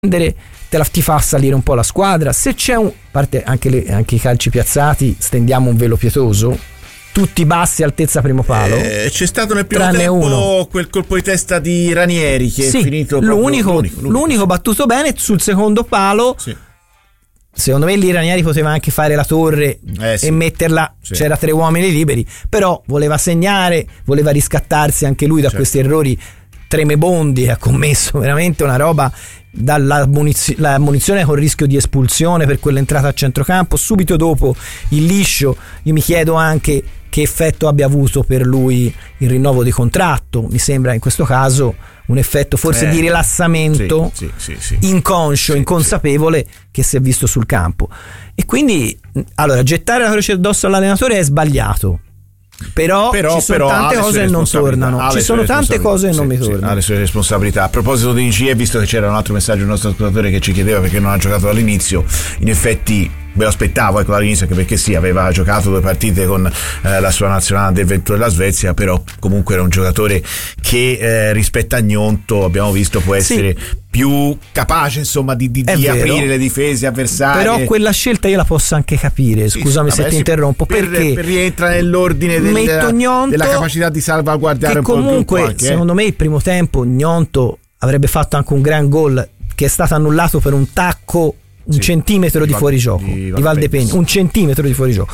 ti fa salire un po' la squadra. Se c'è parte anche i calci piazzati, stendiamo un velo pietoso, tutti bassi, altezza primo palo. C'è stato nel primo tempo quel colpo di testa di Ranieri che è finito l'unico battuto bene sul secondo palo. Sì. Secondo me lì Ranieri poteva anche fare la torre e metterla, c'era 3 uomini liberi, però voleva segnare, voleva riscattarsi anche lui da questi errori tremebondi. Ha commesso veramente una roba, la munizione con rischio di espulsione per quell'entrata a centrocampo, subito dopo il liscio. Io mi chiedo anche che effetto abbia avuto per lui il rinnovo di contratto. Mi sembra in questo caso un effetto forse di rilassamento inconscio, inconsapevole che si è visto sul campo. E quindi allora gettare la croce addosso all'allenatore è sbagliato. Però ci sono tante cose che non tornano. Ci sono tante cose che non mi tornano. Ha le sue responsabilità. A proposito di Ngie, visto che c'era un altro messaggio del nostro ascoltatore che ci chiedeva perché non ha giocato dall'inizio, in effetti me lo aspettavo dall'inizio, anche perché aveva giocato 2 partite con la sua nazionale del 20 della Svezia, però comunque era un giocatore che rispetto a Gnonto abbiamo visto può essere più capace insomma di aprire le difese avversarie. Però quella scelta io la posso anche capire, scusami se ti interrompo, perché rientra nell'ordine della capacità di salvaguardare un po' il gruppo anche, secondo me il primo tempo Gnonto avrebbe fatto anche un gran gol che è stato annullato per un tacco un centimetro di fuorigioco di Valdepegna, un centimetro di fuorigioco.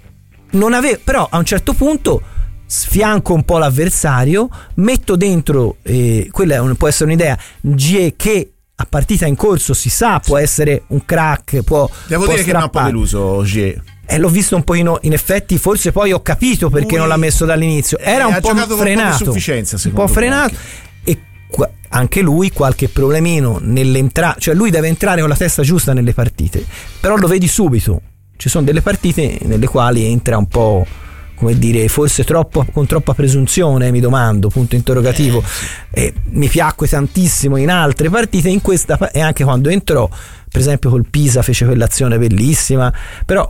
Però a un certo punto sfianco un po' l'avversario, metto dentro quella può essere un'idea, Gie che a partita in corso si sa può essere un crack, può dire che non ha un po' deluso Gie. L'ho visto un pochino, in effetti forse poi ho capito perché non l'ha messo dall'inizio, era un po' frenato, un po' frenato e anche lui qualche problemino nell'entrata, cioè lui deve entrare con la testa giusta nelle partite, però lo vedi subito, ci sono delle partite nelle quali entra un po', come dire, forse con troppa presunzione, mi domando, punto interrogativo. Mi piacque tantissimo in altre partite, in questa e anche quando entrò, per esempio col Pisa fece quell'azione bellissima, però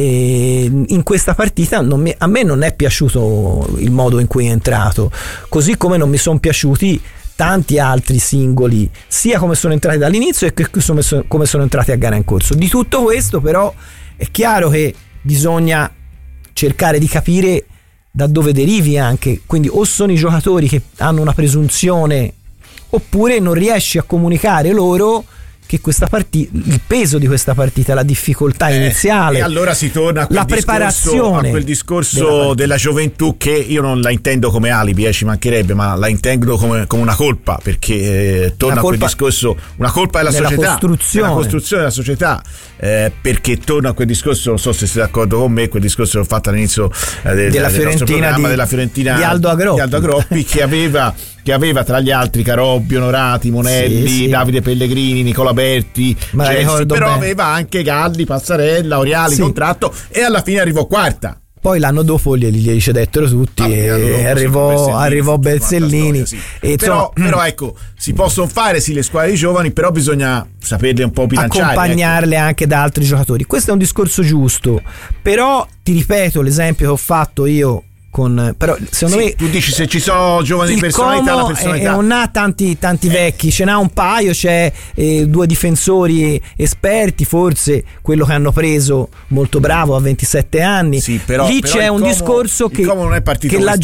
in questa partita a me non è piaciuto il modo in cui è entrato, così come non mi sono piaciuti tanti altri singoli, sia come sono entrati dall'inizio e come sono entrati a gara in corso. Di tutto questo però è chiaro che bisogna cercare di capire da dove derivi anche, quindi o sono i giocatori che hanno una presunzione oppure non riesci a comunicare loro che questa partita, il peso di questa partita, la difficoltà iniziale, e allora si torna a quel preparazione, a quel discorso della gioventù, che io non la intendo come alibi, ci mancherebbe, ma la intendo come una colpa, perché torna a quel discorso, una colpa della società, della costruzione della società, perché torna a quel discorso, non so se siete d'accordo con me, quel discorso che ho fatto all'inizio della Fiorentina, della Fiorentina di Aldo Agroppi che aveva tra gli altri Carobbio, Onorati, Monelli, Davide Pellegrini, Nicola Berti, però aveva anche Galli, Passarella, Oriali, contratto, e alla fine arrivò quarta. Poi l'anno dopo glieli cedettero tutti e arrivò Bersellini. Però ecco, si possono fare le squadre giovani, però bisogna saperle un po' bilanciare, accompagnarle anche da altri giocatori. Questo è un discorso giusto, però ti ripeto l'esempio che ho fatto io però secondo me tu dici, se ci sono giovani di personalità, la personalità non ha tanti vecchi, ce n'ha un paio, c'è 2 difensori esperti, forse quello che hanno preso molto bravo a 27 anni, però c'è un discorso che non è partito la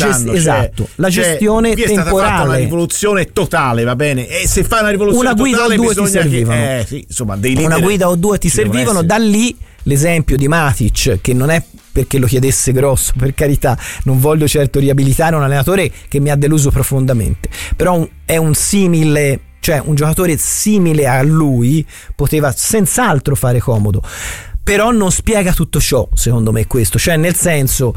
gestione qui è temporale, stata fatta una rivoluzione totale, va bene, e se fai una rivoluzione una guida totale o 2 ti servivano, insomma, dei leader, una guida o 2 ti servivano. Da lì l'esempio di Matic, che non è perché lo chiedesse grosso, per carità, non voglio certo riabilitare un allenatore che mi ha deluso profondamente, però è un simile, cioè un giocatore simile a lui poteva senz'altro fare comodo, però non spiega tutto ciò, secondo me, questo, cioè nel senso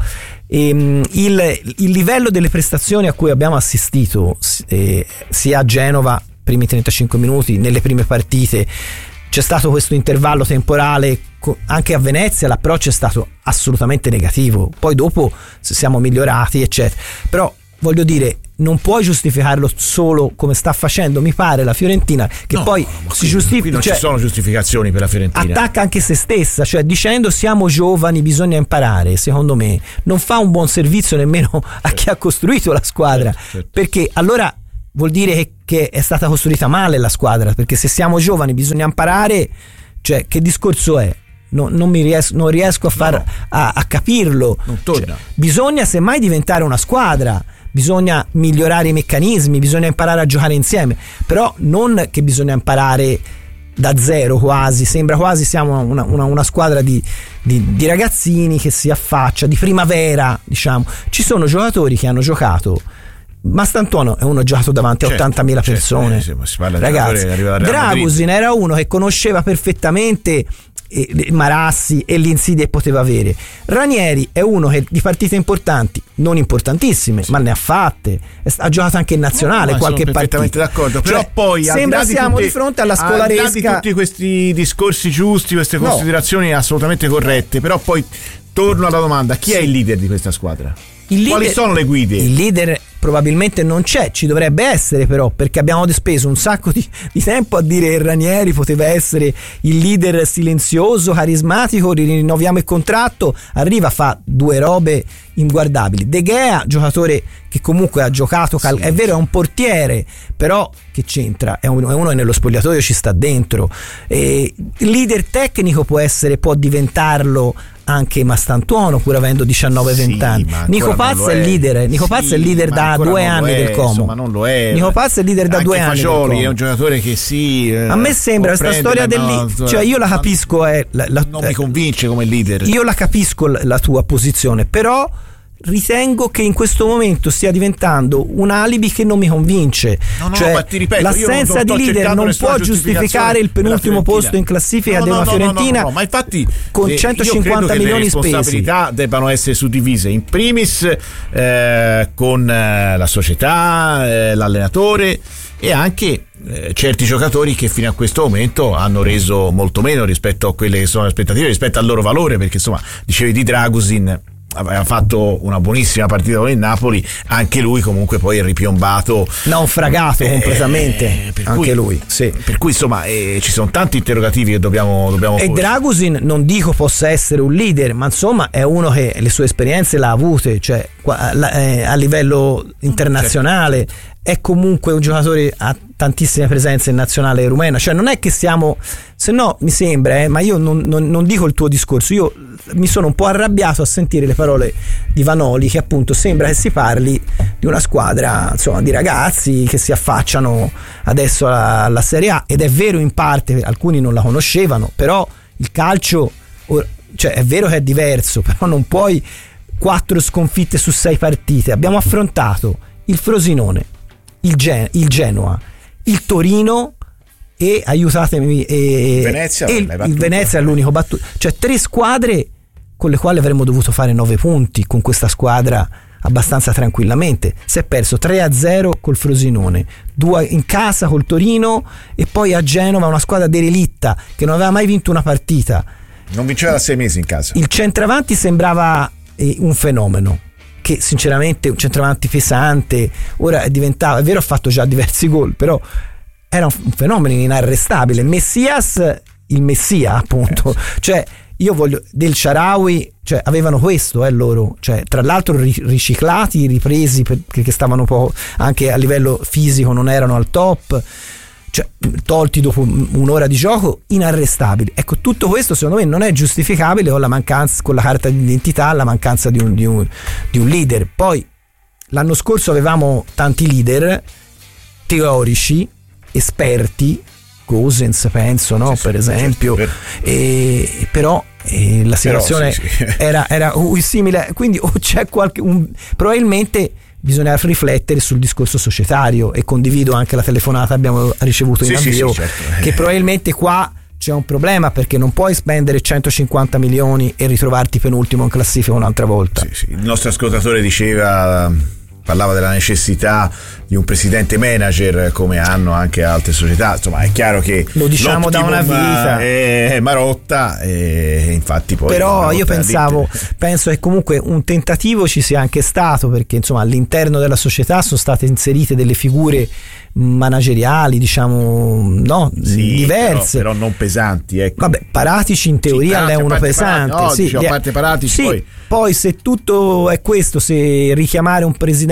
il livello delle prestazioni a cui abbiamo assistito sia a Genova, primi 35 minuti, nelle prime partite c'è stato questo intervallo temporale, anche a Venezia l'approccio è stato assolutamente negativo, poi dopo siamo migliorati eccetera, però voglio dire, non puoi giustificarlo solo come sta facendo, mi pare, la Fiorentina, che si giustifica, qui non ci sono giustificazioni per la Fiorentina, attacca anche se stessa, cioè dicendo siamo giovani, bisogna imparare. Secondo me non fa un buon servizio nemmeno a chi ha costruito la squadra, certo. Perché allora vuol dire che è stata costruita male la squadra, perché se siamo giovani bisogna imparare, cioè che discorso è? Non riesco a capirlo. Cioè, bisogna semmai diventare una squadra, bisogna migliorare i meccanismi, bisogna imparare a giocare insieme, però non che bisogna imparare da zero quasi, sembra quasi siamo una squadra di ragazzini che si affaccia, di primavera, diciamo. Ci sono giocatori che hanno giocato, Mastantuono è uno giocato davanti a 80.000 persone, ragazzi. Dragusin era uno che conosceva perfettamente Marassi e le insidie che poteva avere. Ranieri è uno che di partite importanti, non importantissime, ma ne ha fatte, ha giocato anche in nazionale qualche partita. Perfettamente d'accordo, però cioè, poi sembra siamo di fronte alla scolaresca, di tutti questi discorsi giusti, queste considerazioni assolutamente corrette, però poi torno alla domanda: chi è il leader di questa squadra? Quali sono le guide? Il leader probabilmente non c'è, ci dovrebbe essere però, perché abbiamo speso un sacco di tempo a dire che Ranieri poteva essere il leader silenzioso, carismatico, rinnoviamo il contratto, arriva, fa due robe inguardabili. De Gea, giocatore che comunque ha giocato, è vero, è un portiere, però che c'entra? È uno che nello spogliatoio ci sta dentro. Il leader tecnico può diventarlo anche Mastantuono, pur avendo 19-20 anni. Nico Paz è il leader. Nico Paz è il leader da 2 anni del Como. Ma non lo è. Nico Paz è il leader da 2 anni. Fagioli è un giocatore che a me sembra questa storia cioè io la capisco, non mi convince come leader. Io la capisco la tua posizione, però ritengo che in questo momento stia diventando un alibi che non mi convince. Cioè, ma ti ripeto, l'assenza di leader non può giustificare il penultimo posto in classifica di una Fiorentina, ma infatti con 150 milioni spesi. Le responsabilità debbano essere suddivise in primis con la società, l'allenatore e anche certi giocatori che fino a questo momento hanno reso molto meno rispetto a quelle che sono le aspettative, rispetto al loro valore, perché insomma dicevi di Dragusin, aveva fatto una buonissima partita con il Napoli, anche lui comunque poi è ripiombato, naufragato completamente, anche lui, sì. Per cui insomma ci sono tanti interrogativi che dobbiamo e Dragusin non dico possa essere un leader, ma insomma è uno che le sue esperienze l'ha avute, cioè a livello internazionale, è comunque un giocatore, ha tantissime presenze in nazionale rumena, cioè non è che siamo, se no mi sembra, ma io non dico il tuo discorso, io mi sono un po' arrabbiato a sentire le parole di Vanoli, che appunto sembra che si parli di una squadra, insomma, di ragazzi che si affacciano adesso alla Serie A, ed è vero in parte, alcuni non la conoscevano, però il calcio, cioè è vero che è diverso, però non puoi 4 sconfitte su 6 partite. Abbiamo affrontato il Frosinone, il Genoa, il Torino e aiutatemi Venezia, il Venezia è l'unico battuto, cioè 3 squadre con le quali avremmo dovuto fare 9 punti con questa squadra abbastanza tranquillamente. Si è perso 3-0 col Frosinone, 2 in casa col Torino e poi a Genova, una squadra derelitta che non aveva mai vinto una partita, non vinceva da 6 mesi in casa. Il centravanti sembrava un fenomeno, che sinceramente un centravanti pesante, ora è diventato, è vero, ha fatto già diversi gol, però era un fenomeno inarrestabile. Messias, il Messia appunto, cioè io voglio del Shaarawy, cioè avevano questo loro, cioè tra l'altro riciclati, ripresi perché stavano un po' anche a livello fisico, non erano al top, cioè tolti dopo un'ora di gioco, inarrestabili. Ecco, tutto questo secondo me non è giustificabile con la mancanza, con la carta d'identità, la mancanza di un leader. Poi l'anno scorso avevamo tanti leader teorici, esperti, Gosens penso, no? Sì, per esempio, certo. Però la situazione era simile, quindi o c'è probabilmente bisogna riflettere sul discorso societario, e condivido anche la telefonata che abbiamo ricevuto in avvio, certo. Che probabilmente qua c'è un problema, perché non puoi spendere 150 milioni e ritrovarti penultimo in classifica un'altra volta. Il nostro ascoltatore parlava della necessità di un presidente manager, come hanno anche altre società. Insomma, è chiaro che lo diciamo da una vita, è Marotta, e infatti poi però io penso che comunque un tentativo ci sia anche stato, perché insomma all'interno della società sono state inserite delle figure manageriali, diciamo, no, diverse, però non pesanti, ecco. Vabbè, Paratici in teoria è uno pesante, a parte Paratici, poi se tutto è questo, se richiamare un presidente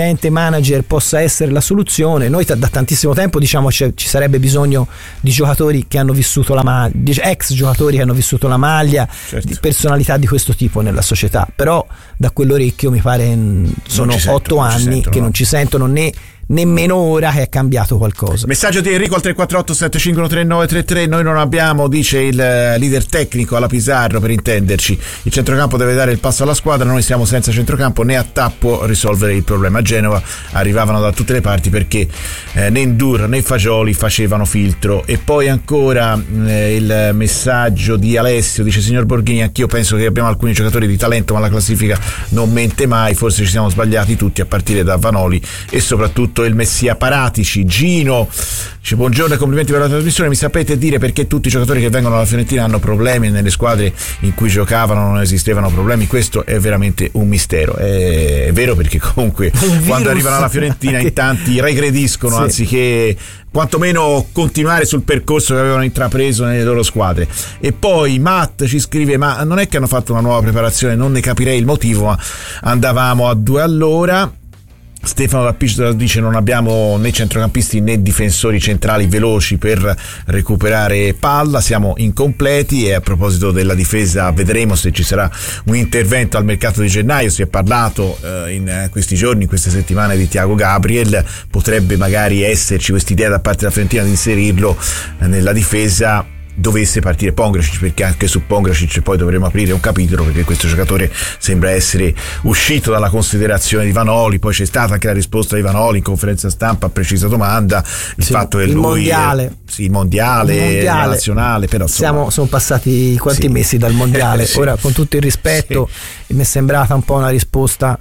gerente manager possa essere la soluzione. Noi da tantissimo tempo diciamo ci sarebbe bisogno di giocatori che hanno vissuto la maglia, ex giocatori che hanno vissuto la maglia, certo, di personalità di questo tipo nella società, però da quell'orecchio mi pare sono 8 anni che non ci sentono nemmeno ora che è cambiato qualcosa. Messaggio di Enrico al 348-751-3933. Noi non abbiamo, dice il leader tecnico alla Pizarro, per intenderci, il centrocampo deve dare il passo alla squadra, noi siamo senza centrocampo, né Attà può risolvere il problema. A Genova arrivavano da tutte le parti perché né Ndur né Fagioli facevano filtro. E poi ancora il messaggio di Alessio, dice: signor Borghini, anch'io penso che abbiamo alcuni giocatori di talento, ma la classifica non mente mai, forse ci siamo sbagliati tutti a partire da Vanoli e soprattutto il Messia Paratici. Gino dice: buongiorno e complimenti per la trasmissione, mi sapete dire perché tutti i giocatori che vengono alla Fiorentina hanno problemi e nelle squadre in cui giocavano non esistevano problemi? Questo è veramente un mistero. È vero, perché comunque quando arrivano alla Fiorentina in tanti regrediscono, sì, anziché quantomeno continuare sul percorso che avevano intrapreso nelle loro squadre. E poi Matt ci scrive: ma non è che hanno fatto una nuova preparazione? Non ne capirei il motivo, ma andavamo a 2 all'ora. Stefano Lappicio dice: non abbiamo né centrocampisti né difensori centrali veloci per recuperare palla, siamo incompleti. E a proposito della difesa, vedremo se ci sarà un intervento al mercato di gennaio. Si è parlato in questi giorni, in queste settimane, di Thiago Gabriel. Potrebbe magari esserci quest'idea da parte della Fiorentina di inserirlo nella difesa dovesse partire Pongracic, perché anche su Pongracic poi dovremo aprire un capitolo, perché questo giocatore sembra essere uscito dalla considerazione di Vanoli. Poi c'è stata anche la risposta di Vanoli in conferenza stampa a precisa domanda, il fatto che il lui mondiale, il mondiale la nazionale, però sono passati quanti mesi dal mondiale. Ora, con tutto il rispetto, mi è sembrata un po' una risposta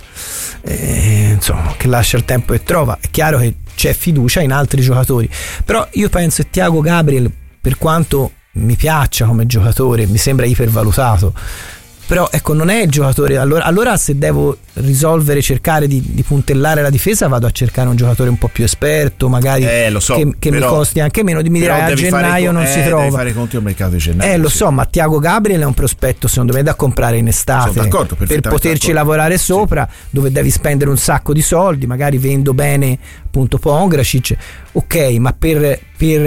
insomma, che lascia il tempo che trova. È chiaro che c'è fiducia in altri giocatori, però io penso che Thiago Gabriel, per quanto mi piaccia come giocatore, mi sembra ipervalutato, però ecco, non è il giocatore. Allora se devo cercare di puntellare la difesa, vado a cercare un giocatore un po' più esperto, magari lo so, che però, mi costi anche meno. Mi dirai a gennaio non si trova, devi fare conti al mercato di gennaio. Lo so, ma Thiago Gabriel è un prospetto secondo me da comprare in estate, per poterci lavorare sopra, dove devi spendere un sacco di soldi. Magari vendo bene appunto Pongracic, ok, ma per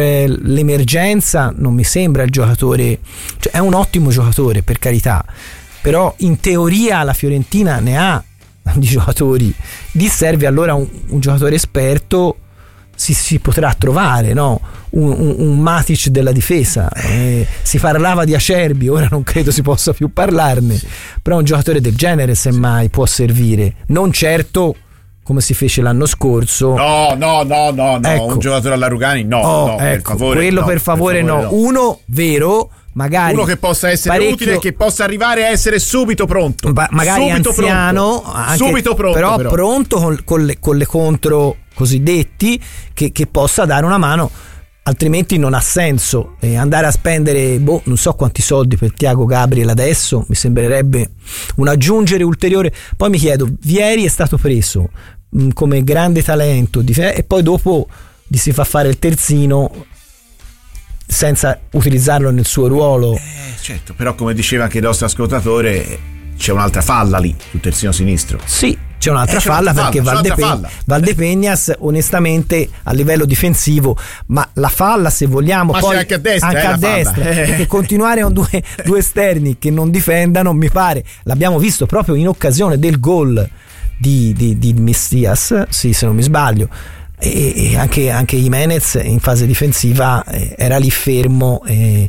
l'emergenza non mi sembra il giocatore. Cioè, è un ottimo giocatore, per carità, però in teoria la Fiorentina ne ha di giocatori. Gli serve allora un giocatore esperto. Si potrà trovare, no? un Matic della difesa. Si parlava di Acerbi, ora non credo si possa più parlarne, però un giocatore del genere semmai può servire, non certo come si fece l'anno scorso. No, ecco. Un giocatore alla Rugani ecco, per favore, quello per favore no. Uno vero, magari uno che possa essere utile e che possa arrivare a essere subito pronto, magari subito anziano, subito pronto, però pronto con le contro cosiddetti, che possa dare una mano. Altrimenti non ha senso andare a spendere non so quanti soldi per Thiago Gabriel adesso. Mi sembrerebbe un aggiungere ulteriore. Poi mi chiedo, Vieri è stato preso come grande talento e poi dopo gli si fa fare il terzino senza utilizzarlo nel suo ruolo. Certo, però come diceva anche il nostro ascoltatore, c'è un'altra falla lì sul terzino sinistro. Sì, c'è un'altra falla, perché Valdepeñas onestamente a livello difensivo, ma la falla, se vogliamo, ma poi c'è anche a destra, perché continuare con due esterni che non difendano, mi pare, l'abbiamo visto proprio in occasione del gol di Messias, sì, se non mi sbaglio, e anche Jimenez in fase difensiva era lì fermo.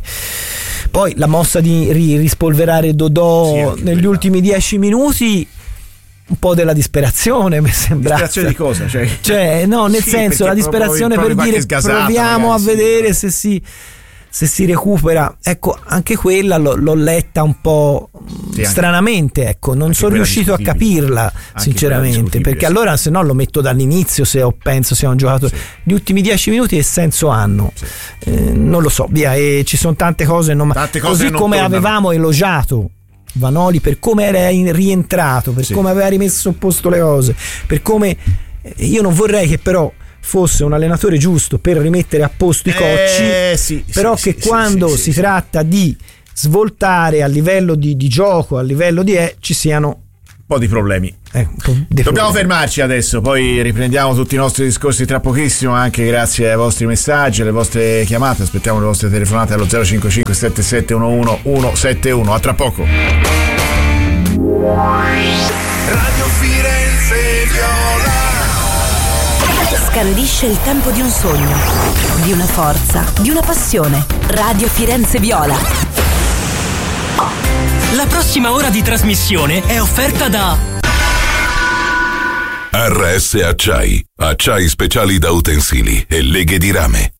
Poi la mossa di rispolverare Dodò negli ultimi 10 minuti, un po' della disperazione, mi sembra. Disperazione di cosa? Cioè no, nel senso, la disperazione per dire proviamo a vedere se si recupera. Ecco, anche quella l'ho letta un po' stranamente, ecco, non sono riuscito a capirla sinceramente, perché allora se no lo metto dall'inizio, se penso sia un giocatore. Gli ultimi 10 minuti che senso hanno? Non lo so, via, e ci sono tante cose così come avevamo elogiato Vanoli per come era rientrato, per come aveva rimesso a posto le cose, per come io non vorrei che però fosse un allenatore giusto per rimettere a posto i cocci, però quando si tratta di svoltare a livello di gioco, a livello ci siano un po' di problemi. Dobbiamo fermarci adesso, poi riprendiamo tutti i nostri discorsi tra pochissimo, anche grazie ai vostri messaggi, alle vostre chiamate. Aspettiamo le vostre telefonate allo 055 77 11 171. A tra poco. Radio Firenze Viola scandisce il tempo di un sogno, di una forza, di una passione. Radio Firenze Viola. La prossima ora di trasmissione è offerta da RS Acciai, acciai speciali da utensili e leghe di rame.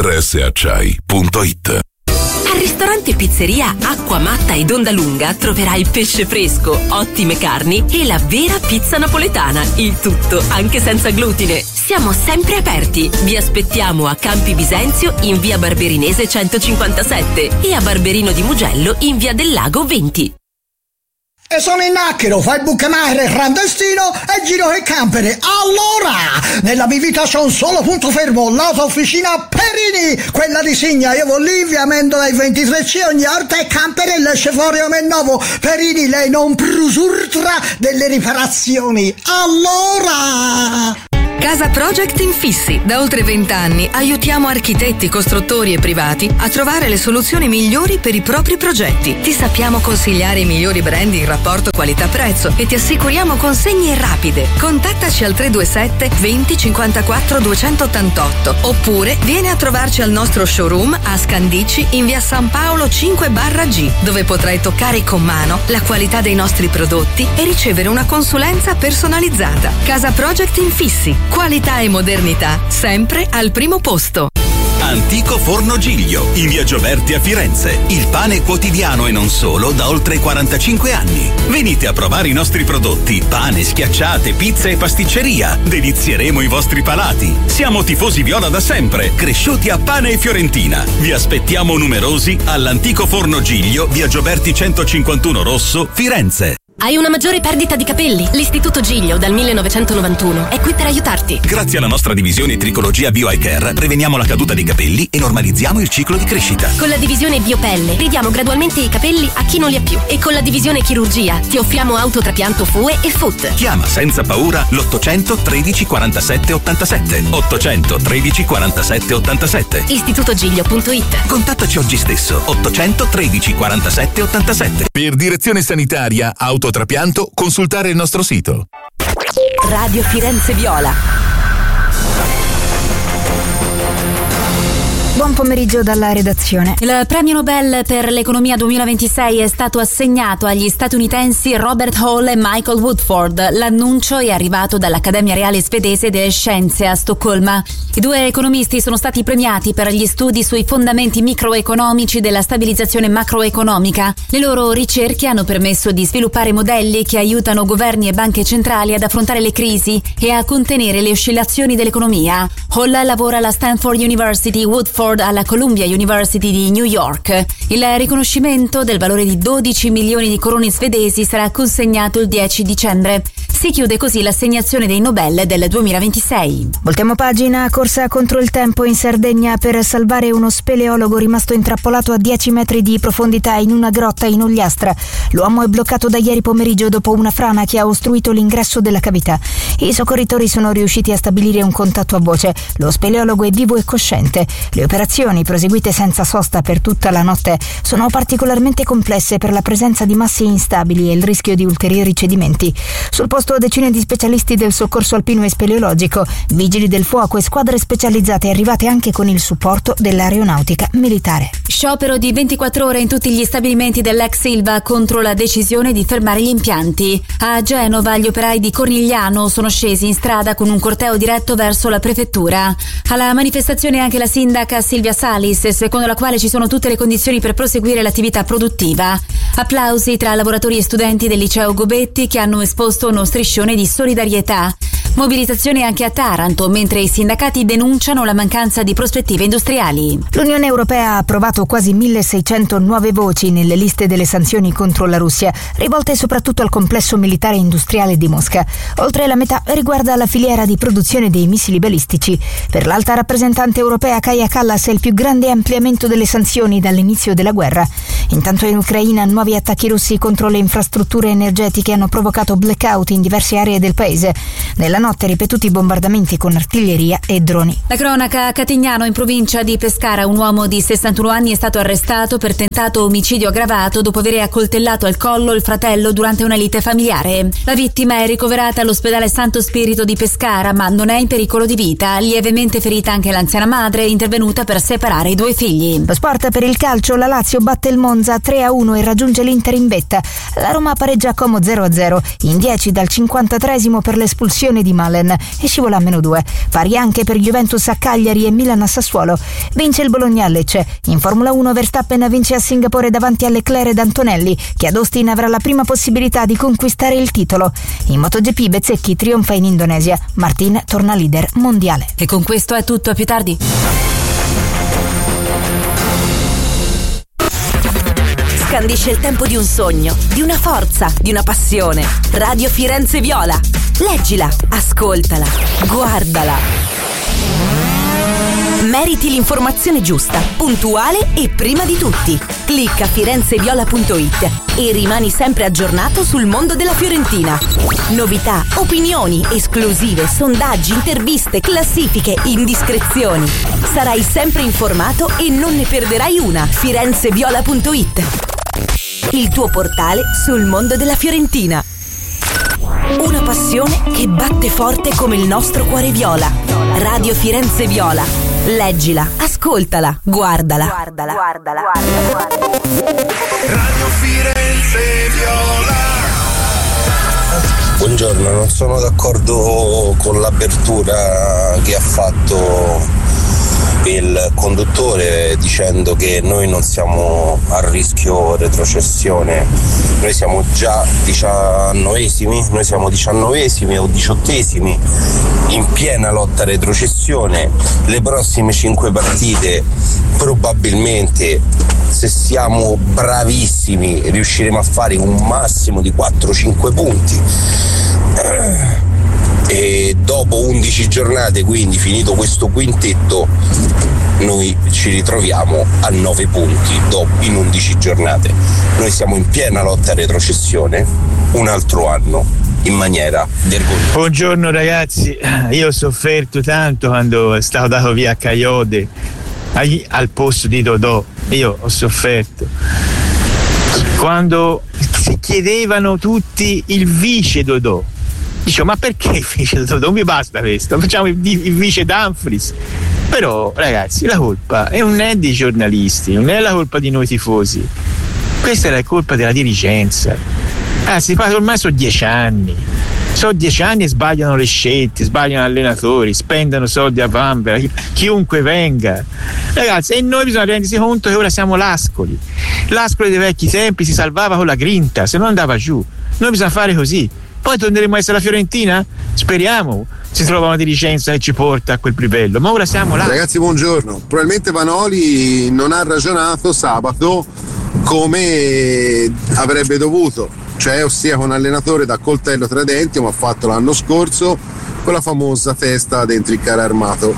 rsacciai.it. Al ristorante Pizzeria Acqua Matta ed Onda Lunga troverai pesce fresco, ottime carni e la vera pizza napoletana. Il tutto anche senza glutine. Siamo sempre aperti. Vi aspettiamo a Campi Bisenzio in via Barberinese 157 e a Barberino di Mugello in via del Lago 20. E sono in Acchero, fai il bucamare clandestino e giro che campere. Allora, nella mia vita c'è un solo punto fermo, l'auto-officina Perini, quella di Signa. Io vado lì, via Mendola ai 23C, ogni orta e campere e esce fuori a me nuovo. Perini, lei non prusurtra delle riparazioni. Allora... Casa Project Infissi. Da oltre 20 anni aiutiamo architetti, costruttori e privati a trovare le soluzioni migliori per i propri progetti. Ti sappiamo consigliare i migliori brand in rapporto qualità-prezzo e ti assicuriamo consegne rapide. Contattaci al 327 20 54 288 oppure vieni a trovarci al nostro showroom a Scandicci in via San Paolo 5/G, dove potrai toccare con mano la qualità dei nostri prodotti e ricevere una consulenza personalizzata. Casa Project Infissi. Qualità e modernità, sempre al primo posto. Antico Forno Giglio, in via Gioberti a Firenze. Il pane quotidiano e non solo da oltre 45 anni. Venite a provare i nostri prodotti, pane, schiacciate, pizza e pasticceria. Delizieremo i vostri palati. Siamo tifosi viola da sempre, cresciuti a pane e fiorentina. Vi aspettiamo numerosi all'Antico Forno Giglio, via Gioberti 151 Rosso, Firenze. Hai una maggiore perdita di capelli? L'Istituto Giglio dal 1991 è qui per aiutarti. Grazie alla nostra divisione Tricologia Bio Eye Care preveniamo la caduta dei capelli e normalizziamo il ciclo di crescita. Con la divisione Biopelle ridiamo gradualmente i capelli a chi non li ha più. E con la divisione Chirurgia ti offriamo autotrapianto FUE e FUT. Chiama senza paura l'800 13 47 87. 800 13 47 87. istitutogiglio.it. Contattaci oggi stesso. 800 13 47 87. Per direzione sanitaria, autotrapianto, consultare il nostro sito. Radio Firenze Viola. Buon pomeriggio dalla redazione. Il premio Nobel per l'economia 2026 è stato assegnato agli statunitensi Robert Hall e Michael Woodford. L'annuncio è arrivato dall'Accademia Reale Svedese delle Scienze a Stoccolma. I due economisti sono stati premiati per gli studi sui fondamenti microeconomici della stabilizzazione macroeconomica. Le loro ricerche hanno permesso di sviluppare modelli che aiutano governi e banche centrali ad affrontare le crisi e a contenere le oscillazioni dell'economia. Hall lavora alla Stanford University, Woodford alla Columbia University di New York. Il riconoscimento del valore di 12 milioni di corone svedesi sarà consegnato il 10 dicembre. Si chiude così l'assegnazione dei Nobel del 2026. Voltiamo pagina. Corsa contro il tempo in Sardegna per salvare uno speleologo rimasto intrappolato a 10 metri di profondità in una grotta in Ogliastra. L'uomo è bloccato da ieri pomeriggio dopo una frana che ha ostruito l'ingresso della cavità. I soccorritori sono riusciti a stabilire un contatto a voce. Lo speleologo è vivo e cosciente. Le operazioni, proseguite senza sosta per tutta la notte, sono particolarmente complesse per la presenza di massi instabili e il rischio di ulteriori cedimenti. Sul posto decine di specialisti del soccorso alpino e speleologico, vigili del fuoco e squadre specializzate arrivate anche con il supporto dell'aeronautica militare. Sciopero di 24 ore in tutti gli stabilimenti dell'ex Ilva contro la decisione di fermare gli impianti. A Genova gli operai di Cornigliano sono scesi in strada con un corteo diretto verso la prefettura. Alla manifestazione anche la sindaca Silvia Salis, secondo la quale ci sono tutte le condizioni per proseguire l'attività produttiva. Applausi tra lavoratori e studenti del liceo Gobetti che hanno esposto uno striscione di solidarietà. Mobilitazione anche a Taranto, mentre i sindacati denunciano la mancanza di prospettive industriali. L'Unione Europea ha approvato quasi 1600 nuove voci nelle liste delle sanzioni contro la Russia, rivolte soprattutto al complesso militare industriale di Mosca. Oltre la metà riguarda la filiera di produzione dei missili balistici. Per l'alta rappresentante europea Kaja Kallas è il più grande ampliamento delle sanzioni dall'inizio della guerra. Intanto in Ucraina nuovi attacchi russi contro le infrastrutture energetiche hanno provocato blackout in diverse aree del paese. Nella notte ripetuti bombardamenti con artiglieria e droni. La cronaca a Catignano, in provincia di Pescara, un uomo di 61 anni è stato arrestato per tentato omicidio aggravato dopo aver accoltellato al collo il fratello durante una lite familiare. La vittima è ricoverata all'ospedale Santo Spirito di Pescara, ma non è in pericolo di vita. Lievemente ferita anche l'anziana madre, intervenuta per separare i due figli. Lo sport per il calcio, la Lazio batte il Monza 3-1 e raggiunge l'Inter in vetta. La Roma pareggia a Como 0-0, in 10 dal 53esimo per l'espulsione di Malen e scivola a -2. Pari anche per Juventus a Cagliari e Milan a Sassuolo. Vince il Bologna a Lecce. In Formula 1 Verstappen vince a Singapore davanti a Leclerc ed Antonelli, che ad Austin avrà la prima possibilità di conquistare il titolo. In MotoGP Bezzecchi trionfa in Indonesia. Martin torna leader mondiale. E con questo è tutto, a più tardi. Scandisce il tempo di un sogno, di una forza, di una passione. Radio Firenze Viola. Leggila, ascoltala, guardala. Meriti l'informazione giusta, puntuale e prima di tutti. Clicca firenzeviola.it e rimani sempre aggiornato sul mondo della Fiorentina. Novità, opinioni, esclusive, sondaggi, interviste, classifiche, indiscrezioni. Sarai sempre informato e non ne perderai una. firenzeviola.it, il tuo portale sul mondo della Fiorentina. Una passione che batte forte come il nostro cuore viola. Radio Firenze Viola. Leggila, ascoltala, guardala. Radio Firenze Viola. Buongiorno, non sono d'accordo con l'apertura che ha fatto il conduttore dicendo che noi non siamo a rischio retrocessione. Noi siamo già 19esimi, noi siamo 19esimi o 18esimi in piena lotta a retrocessione. Le prossime 5 partite probabilmente, se siamo bravissimi, riusciremo a fare un massimo di 4-5 punti. E dopo 11 giornate, quindi finito questo quintetto, noi ci ritroviamo a 9 punti in 11 giornate. Noi siamo in piena lotta a retrocessione un altro anno in maniera vergognosa. Buongiorno ragazzi, io ho sofferto tanto quando è stato dato via Caiode al posto di Dodò. Io ho sofferto quando si chiedevano tutti il vice Dodò. Dicevo, ma perché il vice Dodò? Non mi basta questo, facciamo il vice Dumfries. Però ragazzi, la colpa non è dei giornalisti, non è la colpa di noi tifosi, questa è la colpa della dirigenza. Anzi, ormai sono 10 anni e sbagliano le scelte, sbagliano allenatori, spendono soldi a vanvera, chiunque venga, ragazzi. E noi bisogna rendersi conto che ora siamo l'Ascoli dei vecchi tempi, si salvava con la grinta, se no andava giù. Noi bisogna fare così. Poi torneremo a essere la Fiorentina? Speriamo si trova una dirigenza che ci porta a quel livello, ma ora siamo là. Ragazzi, buongiorno. Probabilmente Vanoli non ha ragionato sabato come avrebbe dovuto, cioè ossia con un allenatore da coltello tra i denti, come ha fatto l'anno scorso con la famosa festa dentro il carro armato.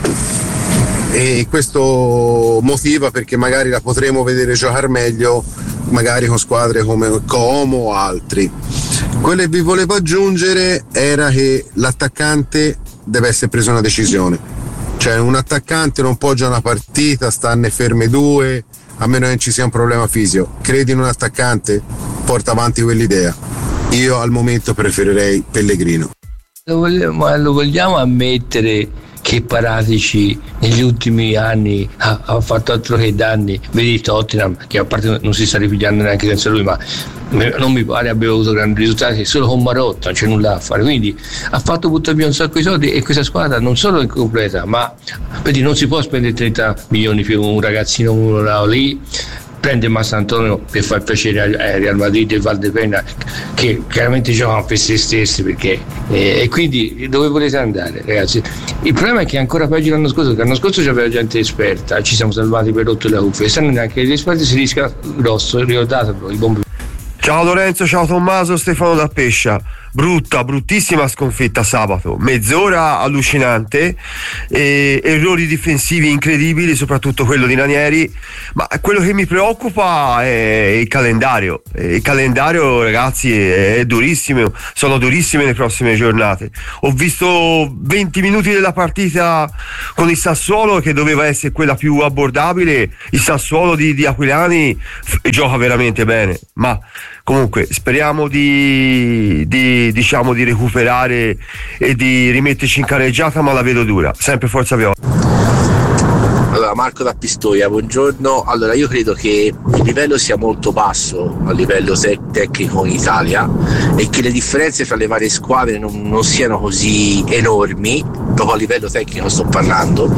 E questo motiva perché magari la potremo vedere giocare meglio, magari con squadre come Como o altri. Quello che vi volevo aggiungere era che l'attaccante deve essere presa una decisione, cioè un attaccante non può giocare una partita, starne ferme 2, a meno che non ci sia un problema fisico. Credi in un attaccante? Porta avanti quell'idea. Io al momento preferirei Pellegrino. Lo vogliamo ammettere che Paratici negli ultimi anni ha fatto altro che danni? Vedi Tottenham, che a parte non si sta ripigliando neanche senza lui, ma non mi pare abbia avuto grandi risultati, solo con Marotta non c'è nulla da fare, quindi ha fatto buttare via un sacco di soldi e questa squadra non solo è completa, ma vedi, non si può spendere 30 milioni per un ragazzino uno là lì. Prende Massantonio per far piacere a Real Madrid e Valdepena, che chiaramente giocano per se stessi, perché e quindi dove volete andare, ragazzi? Il problema è che è ancora peggio l'anno scorso, perché l'anno scorso c'aveva gente esperta, ci siamo salvati per rotto la cuffia, e stanno neanche gli esperti, si rischia grosso, ricordatelo, i bombi. Ciao Lorenzo, ciao Tommaso, Stefano da Pescia. bruttissima sconfitta sabato, mezz'ora allucinante, errori difensivi incredibili, soprattutto quello di Ranieri, ma quello che mi preoccupa è il calendario. Il calendario, ragazzi, è durissimo, sono durissime le prossime giornate. Ho visto 20 minuti della partita con il Sassuolo, che doveva essere quella più abbordabile. Il Sassuolo di Aquilani gioca veramente bene, ma comunque speriamo di recuperare e di rimetterci in carreggiata, ma la vedo dura. Sempre Forza Viola. Allora, Marco da Pistoia, buongiorno. Allora, io credo che il livello sia molto basso a livello tecnico in Italia e che le differenze fra le varie squadre non siano così enormi, proprio a livello tecnico sto parlando,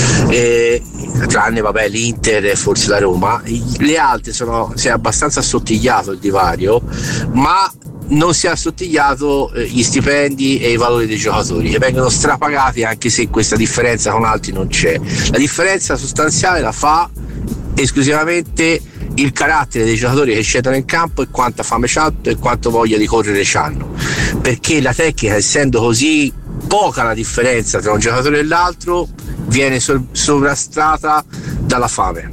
tranne l'Inter e forse la Roma. Le altre si è abbastanza assottigliato il divario, ma non si è assottigliato gli stipendi e i valori dei giocatori, che vengono strapagati anche se questa differenza con altri non c'è. La differenza sostanziale la fa esclusivamente il carattere dei giocatori che scendono in campo e quanta fame c'hanno e quanto voglia di correre c'hanno, perché la tecnica, essendo così poca la differenza tra un giocatore e l'altro, viene sovrastata dalla fame.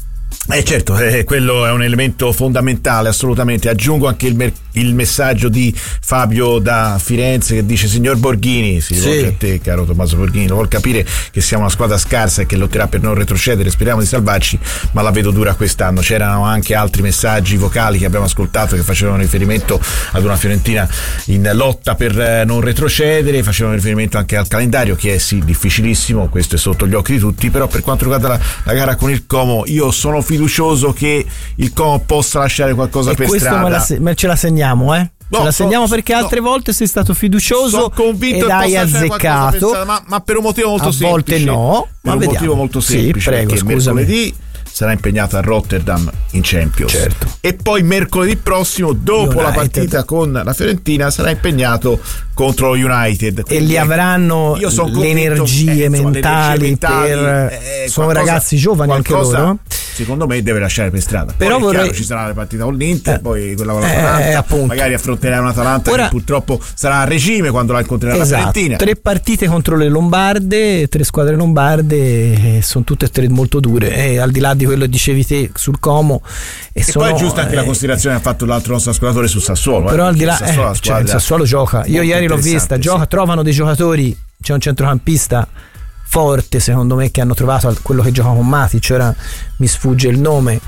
Certo, quello è un elemento fondamentale, assolutamente. Aggiungo anche il messaggio di Fabio da Firenze, che dice: signor Borghini, si rivolge a te, caro Tommaso Borghini, lo vuol capire che siamo una squadra scarsa e che lotterà per non retrocedere, speriamo di salvarci, ma la vedo dura quest'anno. C'erano anche altri messaggi vocali che abbiamo ascoltato che facevano riferimento ad una Fiorentina in lotta per non retrocedere, facevano riferimento anche al calendario, che è sì difficilissimo, questo è sotto gli occhi di tutti, però per quanto riguarda la gara con il Como, io sono fiducioso che il Como possa lasciare qualcosa per strada. Ce la segniamo, ce la segniamo, perché altre volte sei stato fiducioso, sono convinto ed hai azzeccato, ma per un motivo molto semplice. A volte no, per un motivo molto semplice, prego, perché mercoledì sarà impegnato a Rotterdam in Champions, certo. E poi mercoledì prossimo, dopo la partita con la Fiorentina, sarà impegnato contro United, e li avranno le energie mentali per sono ragazzi giovani anche loro, secondo me deve lasciare per strada. Però poi ci sarà la partita con l'Inter, poi quella con l'Atalanta, magari affronterà un'Atalanta che purtroppo sarà a regime quando la incontrerà la Fiorentina. 3 partite contro le lombarde, 3 squadre lombarde, sono tutte e 3 molto dure, e al di là di quello che dicevi te sul Como, e poi è giusta anche la considerazione che ha fatto l'altro nostro ascoltatore sul Sassuolo, però al di là il Sassuolo gioca, io ieri l'ho vista, trovano dei giocatori, c'è un centrocampista forte secondo me che hanno trovato, quello che gioca con Matic, ora mi sfugge il nome,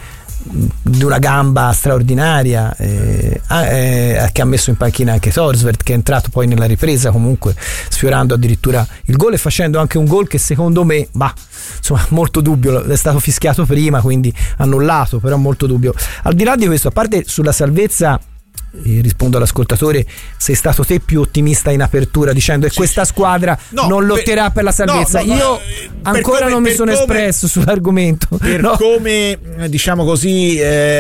di una gamba straordinaria, che ha messo in panchina anche Torsvert, che è entrato poi nella ripresa comunque sfiorando addirittura il gol e facendo anche un gol che secondo me molto dubbio, è stato fischiato prima quindi annullato, però molto dubbio. Al di là di questo, a parte sulla salvezza, rispondo all'ascoltatore, sei stato te più ottimista in apertura dicendo che questa squadra non lotterà per la salvezza. Io ancora non mi sono espresso sull'argomento, come diciamo così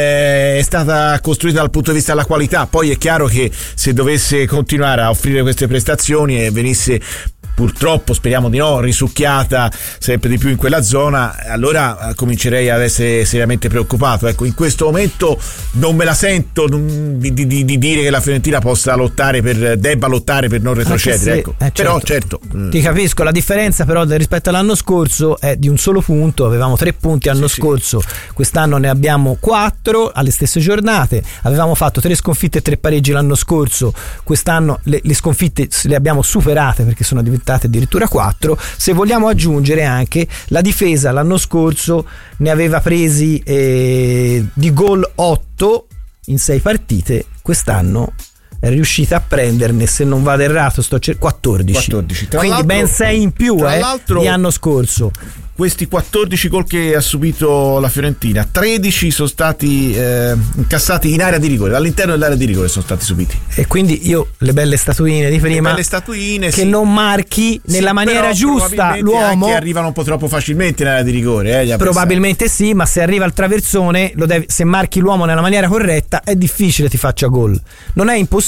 è stata costruita dal punto di vista della qualità. Poi è chiaro che se dovesse continuare a offrire queste prestazioni e venisse, purtroppo speriamo di no, risucchiata sempre di più in quella zona, allora comincerei ad essere seriamente preoccupato. Ecco, in questo momento non me la sento di dire che la Fiorentina debba lottare per non retrocedere, ecco. Però certo, ti capisco, la differenza però rispetto all'anno scorso è di un solo punto. Avevamo 3 punti l'anno scorso, quest'anno ne abbiamo 4 alle stesse giornate. Avevamo fatto 3 sconfitte e 3 pareggi l'anno scorso, quest'anno le sconfitte le abbiamo superate perché sono diventate addirittura 4. Se vogliamo aggiungere anche la difesa, l'anno scorso ne aveva presi di gol 8 in 6 partite, quest'anno è riuscita a prenderne, se non vado errato 14. Quindi ben 6 in più di anno scorso. Questi 14 gol che ha subito la Fiorentina, 13 sono stati incassati in area di rigore, all'interno dell'area di rigore sono stati subiti. E quindi io le belle statuine di prima, che non marchi nella maniera giusta l'uomo, che arrivano un po' troppo facilmente in area di rigore, probabilmente sì, ma se arriva al traversone se marchi l'uomo nella maniera corretta è difficile ti faccia gol. Non è impossibile,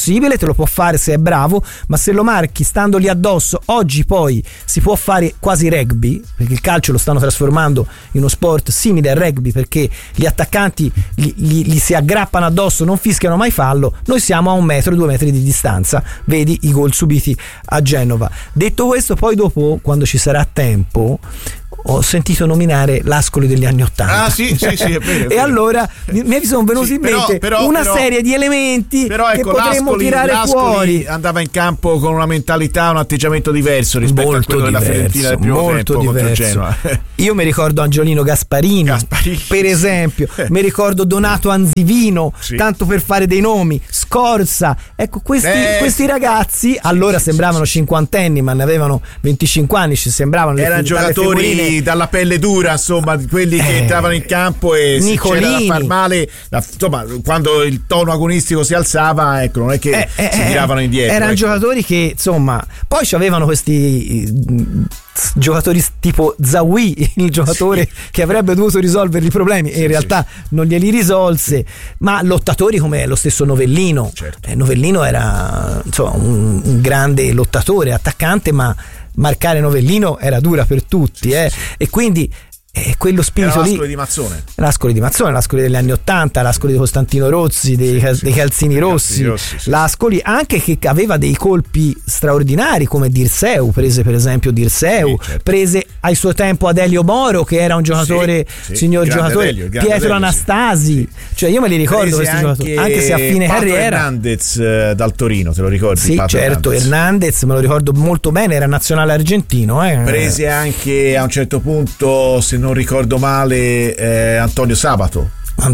possibile, te lo può fare se è bravo, ma se lo marchi stando lì addosso, oggi poi si può fare quasi rugby, perché il calcio lo stanno trasformando in uno sport simile al rugby, perché gli attaccanti li si aggrappano addosso, non fischiano mai fallo. Noi siamo a 1 metro, 2 metri di distanza, vedi i gol subiti a Genova. Detto questo, poi dopo, quando ci sarà tempo, ho sentito nominare l'Ascoli degli anni '80. Ah sì, è vero. E allora mi sono venuti in mente una serie di elementi che potremmo tirare fuori. Andava in campo con una mentalità, un atteggiamento diverso rispetto a quello della Fiorentina del primo tempo contro Genoa. Io mi ricordo Angiolino Gasparini. Per esempio, mi ricordo Donato Anzivino, tanto per fare dei nomi, Scorza. Ecco, questi ragazzi allora sembravano cinquantenni, ma ne avevano 25 anni, ci sembravano erano giocatori dalla pelle dura, insomma, quelli che entravano in campo e se c'era da far male, insomma, quando il tono agonistico si alzava, ecco, non è che si tiravano indietro. Erano giocatori che, insomma, poi avevano questi giocatori tipo Zawi, il giocatore che avrebbe dovuto risolvere i problemi e in realtà non glieli risolse, ma lottatori come lo stesso Novellino. Novellino era, insomma, un grande lottatore, attaccante, ma marcare Novellino era dura per tutti, e quindi quello spirito lì. L'Ascoli di Mazzone, l'Ascoli degli anni '80, l'Ascoli di Costantino Rozzi, dei calzini rossi, l'Ascoli anche che aveva dei colpi straordinari come Dirseu, prese per esempio Dirseu, prese al suo tempo Adelio Moro, che era un giocatore, signor giocatore, Pietro Anastasi, cioè io me li ricordo questi giocatori, anche se a fine carriera. Hernandez dal Torino, te lo ricordi? Sì, Pato certo, Hernandez me lo ricordo molto bene, era nazionale argentino. Prese anche a un certo punto, se non ricordo male, Antonio Sabato,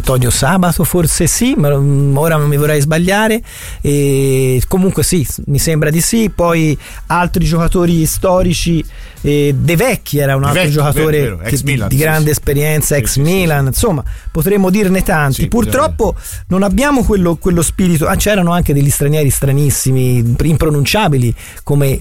forse sì, ma ora non mi vorrei sbagliare, e comunque sì, mi sembra di sì. Poi altri giocatori storici, De Vecchi era un altro giocatore di grande esperienza, ex Milan, insomma potremmo dirne tanti. Purtroppo non abbiamo quello spirito. C'erano anche degli stranieri stranissimi, impronunciabili, come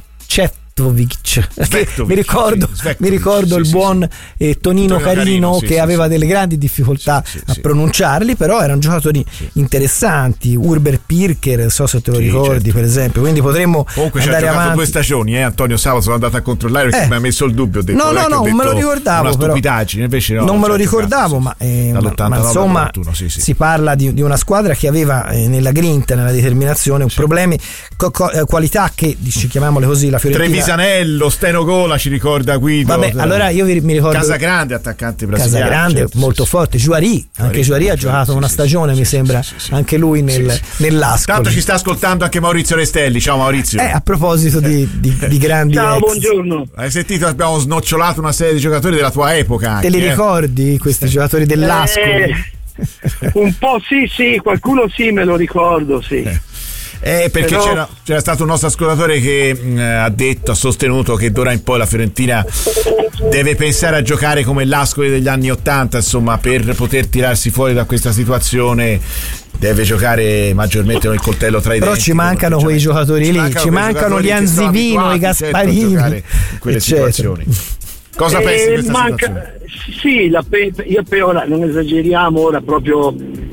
mi ricordo il buon Tonino Carino, che aveva delle grandi difficoltà a pronunciarli, però erano giocatori interessanti. Urber Pirker, so se te lo ricordi, per esempio, quindi potremmo comunque andare ci ha avanti. 2 stagioni, Antonio Sabato, sono andato a controllare perché mi ha messo il dubbio, ho detto, no, me lo ricordavo, una stupidaggine, invece non me lo ricordavo, ma insomma si parla di una squadra che aveva nella grinta, nella determinazione, un problemi, qualità che, chiamiamole così, la Fiorentina. Trevisanello, Steno Gola ci ricorda Guido. Vabbè, allora io mi ricordo Casagrande, attaccante brasiliano. Casagrande, molto forte. Juari ha giocato una stagione, mi sembra, anche lui nell'Ascoli. Tanto ci sta ascoltando anche Maurizio Restelli. Ciao Maurizio. A proposito di grandi Ciao, buongiorno. Hai sentito? Abbiamo snocciolato una serie di giocatori della tua epoca anche, te li ricordi questi giocatori dell'Ascoli? Un po' sì, qualcuno sì, me lo ricordo, sì. Perché c'era stato un nostro ascoltatore che ha sostenuto che d'ora in poi la Fiorentina deve pensare a giocare come l'Ascoli degli anni '80, insomma, per poter tirarsi fuori da questa situazione deve giocare maggiormente con il coltello tra i denti. Però ci mancano quei giocatori lì, ci mancano gli Anzivino, i Gasparini, in quelle situazioni. Cosa pensi di questa situazione? Sì, io per ora non esageriamo, ora proprio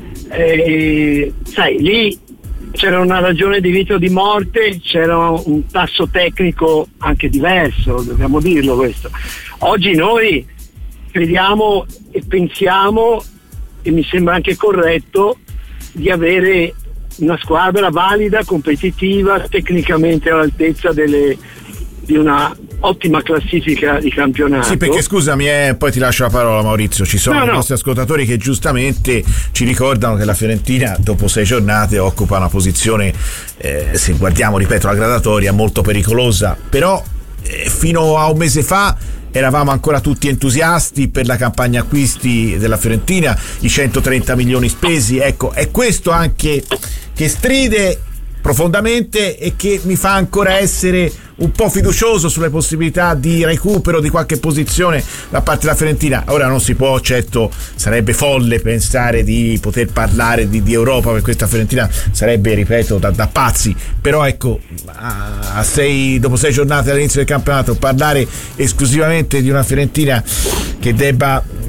sai, lì c'era una ragione di vita o di morte, c'era un tasso tecnico anche diverso, dobbiamo dirlo questo. Oggi noi crediamo e pensiamo, e mi sembra anche corretto, di avere una squadra valida, competitiva, tecnicamente all'altezza di una ottima classifica di campionato. Sì, perché scusami, poi ti lascio la parola, Maurizio. Ci sono i nostri ascoltatori che giustamente ci ricordano che la Fiorentina dopo 6 giornate occupa una posizione, se guardiamo, ripeto, la gradatoria, molto pericolosa, però fino a un mese fa eravamo ancora tutti entusiasti per la campagna acquisti della Fiorentina, i 130 milioni spesi. Ecco, è questo anche che stride profondamente e che mi fa ancora essere un po' fiducioso sulle possibilità di recupero di qualche posizione da parte della Fiorentina. Ora non si può, certo, sarebbe folle pensare di poter parlare di Europa per questa Fiorentina, sarebbe, ripeto, da pazzi, però ecco, dopo 6 giornate all'inizio del campionato parlare esclusivamente di una Fiorentina che debba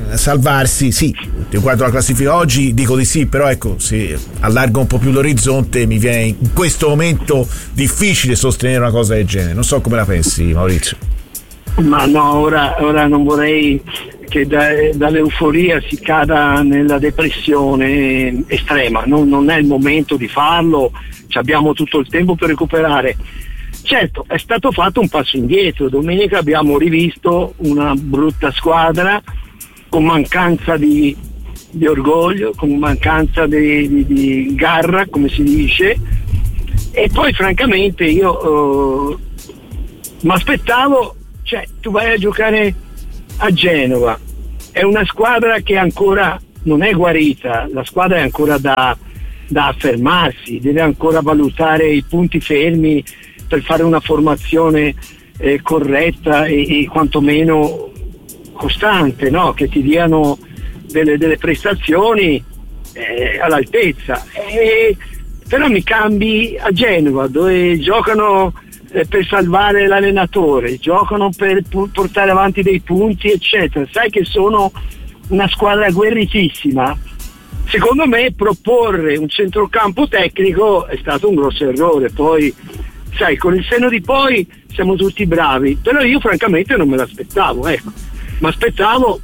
salvarsi, sì, guardo la classifica oggi, dico di sì, però ecco, se allargo un po' più l'orizzonte mi viene in questo momento difficile sostenere una cosa del genere. Non so come la pensi, Maurizio. Ma no, ora non vorrei che dall'euforia si cada nella depressione estrema, non è il momento di farlo, abbiamo tutto il tempo per recuperare. Certo, è stato fatto un passo indietro. Domenica abbiamo rivisto una brutta squadra con mancanza di orgoglio, con mancanza di garra, come si dice, e poi francamente io mi aspettavo, cioè tu vai a giocare a Genova, è una squadra che ancora non è guarita, la squadra è ancora da affermarsi, deve ancora valutare i punti fermi per fare una formazione corretta e quantomeno costante, no? Che ti diano delle prestazioni all'altezza. Però mi cambi a Genova, dove giocano per salvare l'allenatore, giocano per portare avanti dei punti, eccetera. Sai che sono una squadra agguerritissima. Secondo me proporre un centrocampo tecnico è stato un grosso errore. Poi sai, con il senno di poi siamo tutti bravi, però io francamente non me l'aspettavo, ecco. Mi aspettavo,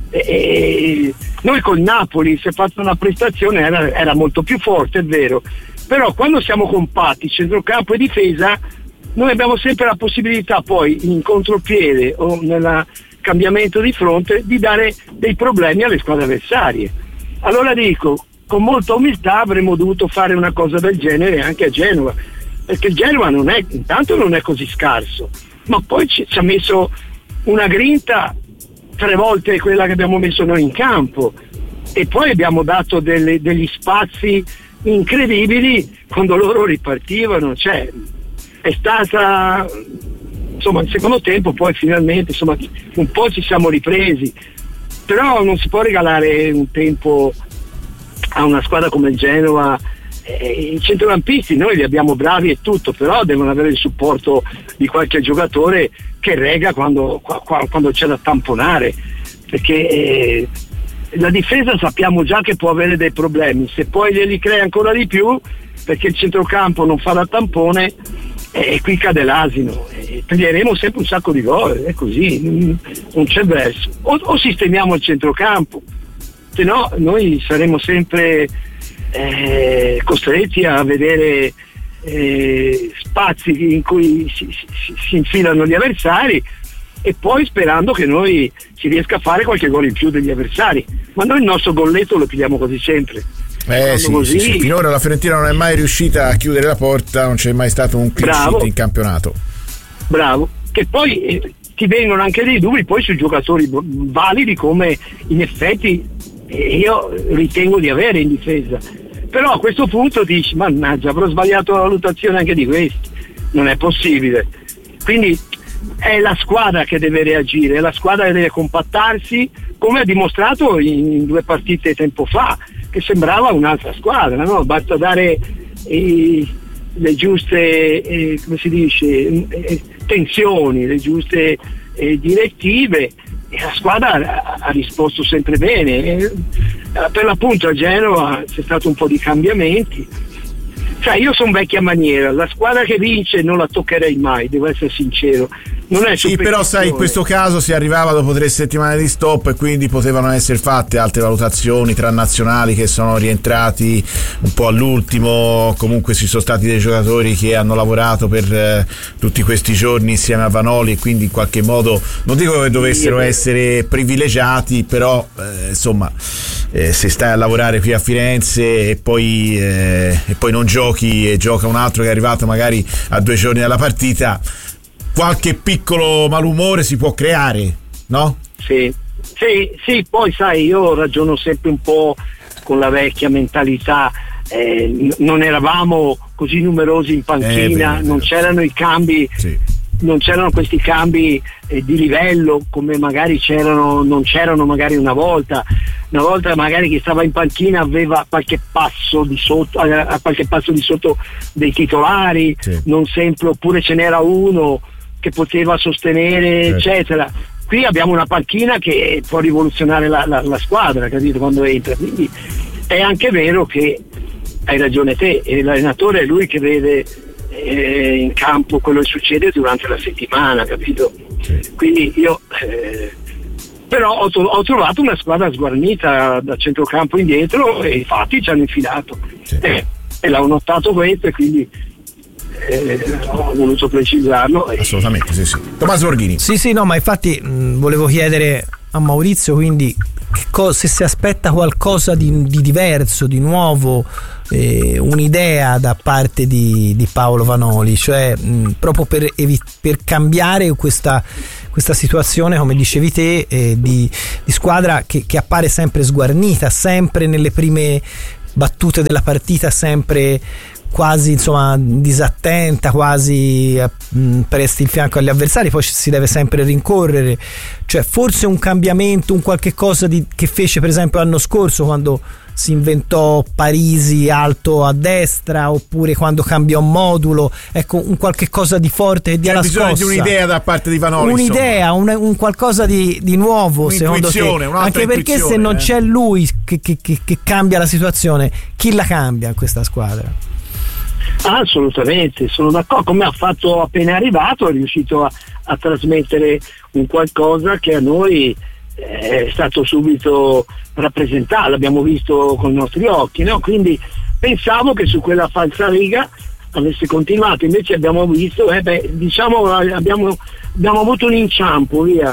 noi col Napoli si è fatta una prestazione, era molto più forte, è vero, però quando siamo compatti centrocampo e difesa noi abbiamo sempre la possibilità poi in contropiede o nel cambiamento di fronte di dare dei problemi alle squadre avversarie. Allora dico, con molta umiltà avremmo dovuto fare una cosa del genere anche a Genova, perché il Genova intanto non è così scarso, ma poi ci ha messo una grinta 3 volte quella che abbiamo messo noi in campo, e poi abbiamo dato degli spazi incredibili quando loro ripartivano, cioè è stata, insomma, il secondo tempo poi finalmente, insomma, un po' ci siamo ripresi, però non si può regalare un tempo a una squadra come il Genova. I centrocampisti noi li abbiamo bravi e tutto, però devono avere il supporto di qualche giocatore che rega quando c'è da tamponare, perché la difesa sappiamo già che può avere dei problemi, se poi glieli crea ancora di più perché il centrocampo non fa da tampone, e qui cade l'asino, toglieremo sempre un sacco di gol, è così, non c'è verso. O sistemiamo il centrocampo, se no noi saremo sempre costretti a vedere spazi in cui si infilano gli avversari, e poi sperando che noi si riesca a fare qualche gol in più degli avversari, ma noi il nostro golletto lo pigliamo quasi sempre. Sì. Finora la Fiorentina non è mai riuscita a chiudere la porta, non c'è mai stato un clean sheet in campionato. Bravo, che poi ti vengono anche dei dubbi poi sui giocatori validi come in effetti io ritengo di avere in difesa, però a questo punto dici mannaggia, avrò sbagliato la valutazione anche di questi, non è possibile. Quindi è la squadra che deve reagire, è la squadra che deve compattarsi, come ha dimostrato in 2 partite tempo fa, che sembrava un'altra squadra, no? Basta dare le giuste come si dice, tensioni, le giuste direttive, e la squadra ha risposto sempre bene. Per l'appunto a Genova c'è stato un po' di cambiamenti. Cioè, io sono vecchia maniera, la squadra che vince non la toccherei mai, devo essere sincero. Non è sì, però sai, in questo caso si arrivava dopo 3 settimane di stop e quindi potevano essere fatte altre valutazioni tra nazionali che sono rientrati un po' all'ultimo. Comunque ci sono stati dei giocatori che hanno lavorato per tutti questi giorni insieme a Vanoli, e quindi in qualche modo non dico che dovessero essere privilegiati, però insomma se stai a lavorare qui a Firenze e poi non giochi e gioca un altro che è arrivato magari a 2 giorni dalla partita, qualche piccolo malumore si può creare, no? Sì, poi sai, io ragiono sempre un po' con la vecchia mentalità, non eravamo così numerosi in panchina, non c'erano i cambi, non c'erano questi cambi di livello come magari non c'erano magari una volta magari chi stava in panchina aveva qualche passo di sotto dei titolari, non sempre, oppure ce n'era uno che poteva sostenere, eccetera. qui abbiamo una panchina che può rivoluzionare la squadra, capito, quando entra. Quindi è anche vero che hai ragione te, e l'allenatore è lui che vede in campo quello che succede durante la settimana, capito? Quindi io però ho trovato una squadra sguarnita da centrocampo indietro, e infatti ci hanno infilato, e l'ho notato questo, e quindi ho voluto precisarlo. Assolutamente, sì. Tommaso Borghini. Sì, no, ma infatti volevo chiedere a Maurizio quindi se si aspetta qualcosa di diverso, di nuovo, un'idea da parte di Paolo Vanoli, cioè proprio per cambiare questa situazione, come dicevi te, di squadra che appare sempre sguarnita, sempre nelle prime battute della partita, sempre quasi disattenta, quasi presti il fianco agli avversari, poi si deve sempre rincorrere. Cioè forse un cambiamento, un qualche cosa che fece per esempio l'anno scorso, quando si inventò Parisi alto a destra, oppure quando cambiò modulo, ecco, un qualche cosa di forte che dia la scossa. C'è bisogno di un'idea da parte di Vanoli, un'idea, un qualcosa di nuovo, secondo te, anche perché se non c'è lui che cambia la situazione, chi la cambia in questa squadra? Assolutamente, sono d'accordo. Come ha fatto appena arrivato, è riuscito a trasmettere un qualcosa che a noi è stato subito rappresentato, l'abbiamo visto con i nostri occhi, no? Quindi pensavo che su quella falsariga avesse continuato, invece abbiamo visto, abbiamo avuto un inciampo, via,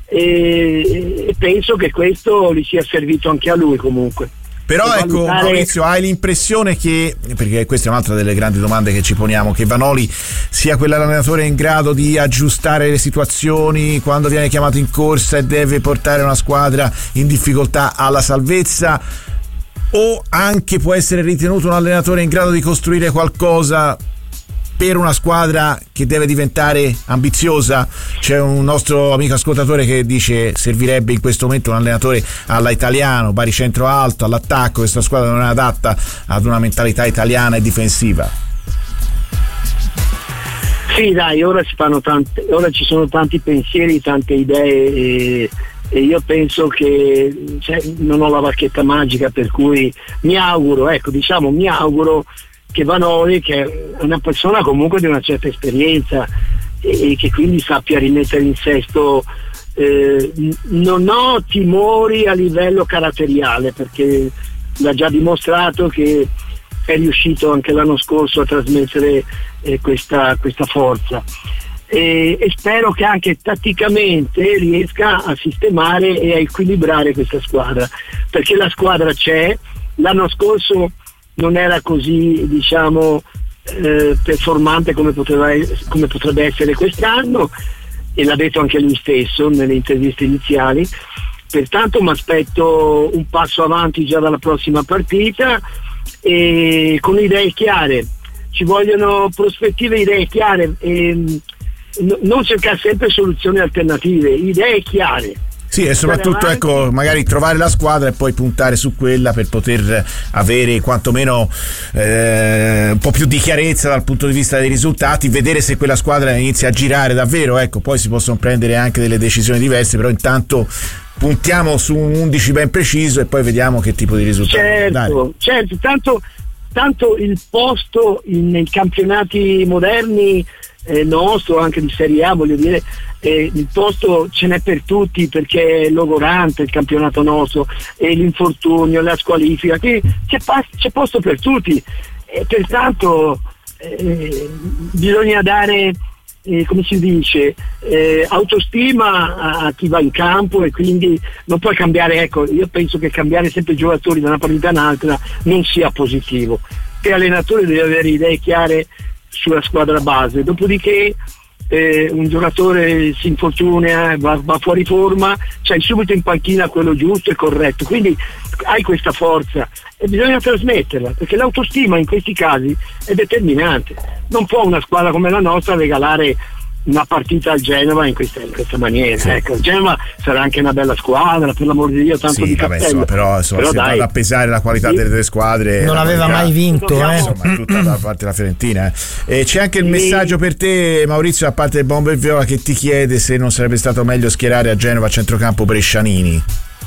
e penso che questo gli sia servito anche a lui comunque. Però ecco, Maurizio, hai l'impressione che, perché questa è un'altra delle grandi domande che ci poniamo, che Vanoli sia quell'allenatore in grado di aggiustare le situazioni quando viene chiamato in corsa e deve portare una squadra in difficoltà alla salvezza, o anche può essere ritenuto un allenatore in grado di costruire qualcosa per una squadra che deve diventare ambiziosa? C'è un nostro amico ascoltatore che dice: servirebbe in questo momento un allenatore alla italiano, baricentro alto, all'attacco, questa squadra non è adatta ad una mentalità italiana e difensiva. Sì, dai, ora ci sono tanti pensieri, tante idee, e io penso che non ho la bacchetta magica, per cui mi auguro che Vanoli, che è una persona comunque di una certa esperienza e che quindi sappia rimettere in sesto, non ho timori a livello caratteriale, perché l'ha già dimostrato che è riuscito anche l'anno scorso a trasmettere questa forza, e spero che anche tatticamente riesca a sistemare e a equilibrare questa squadra, perché la squadra c'è. L'anno scorso non era così, performante come potrebbe essere quest'anno, e l'ha detto anche lui stesso nelle interviste iniziali. Pertanto mi aspetto un passo avanti già dalla prossima partita, e con idee chiare. Ci vogliono prospettive, idee chiare, e non cercare sempre soluzioni alternative, idee chiare. Sì, e soprattutto magari trovare la squadra e poi puntare su quella per poter avere quantomeno un po' più di chiarezza dal punto di vista dei risultati, vedere se quella squadra inizia a girare davvero, poi si possono prendere anche delle decisioni diverse, però intanto puntiamo su un 11 ben preciso e poi vediamo che tipo di risultato. Certo, tanto il posto nei campionati moderni nostro, anche di Serie A, voglio dire, il posto ce n'è per tutti, perché è logorante il campionato nostro, e l'infortunio, la squalifica, che c'è posto per tutti, e pertanto bisogna dare, come si dice, autostima a chi va in campo, e quindi non puoi cambiare. Io penso che cambiare sempre giocatori da una partita a un'altra non sia positivo. L'allenatore deve avere idee chiare sulla squadra base, dopodiché un giocatore si infortuna, va fuori forma, c'hai subito in panchina quello giusto e corretto, quindi hai questa forza e bisogna trasmetterla, perché l'autostima in questi casi è determinante. Non può una squadra come la nostra regalare una partita al Genova in questa maniera. Sì. Ecco, il Genova sarà anche una bella squadra, per l'amor di Dio, tanto di cappello. Però se vado a pesare la qualità delle tre squadre, non aveva mai vinto, insomma, tutta da parte della Fiorentina. E c'è anche il messaggio per te, Maurizio, da parte del Bomber Viola, che ti chiede se non sarebbe stato meglio schierare a Genova a centrocampo Brescianini.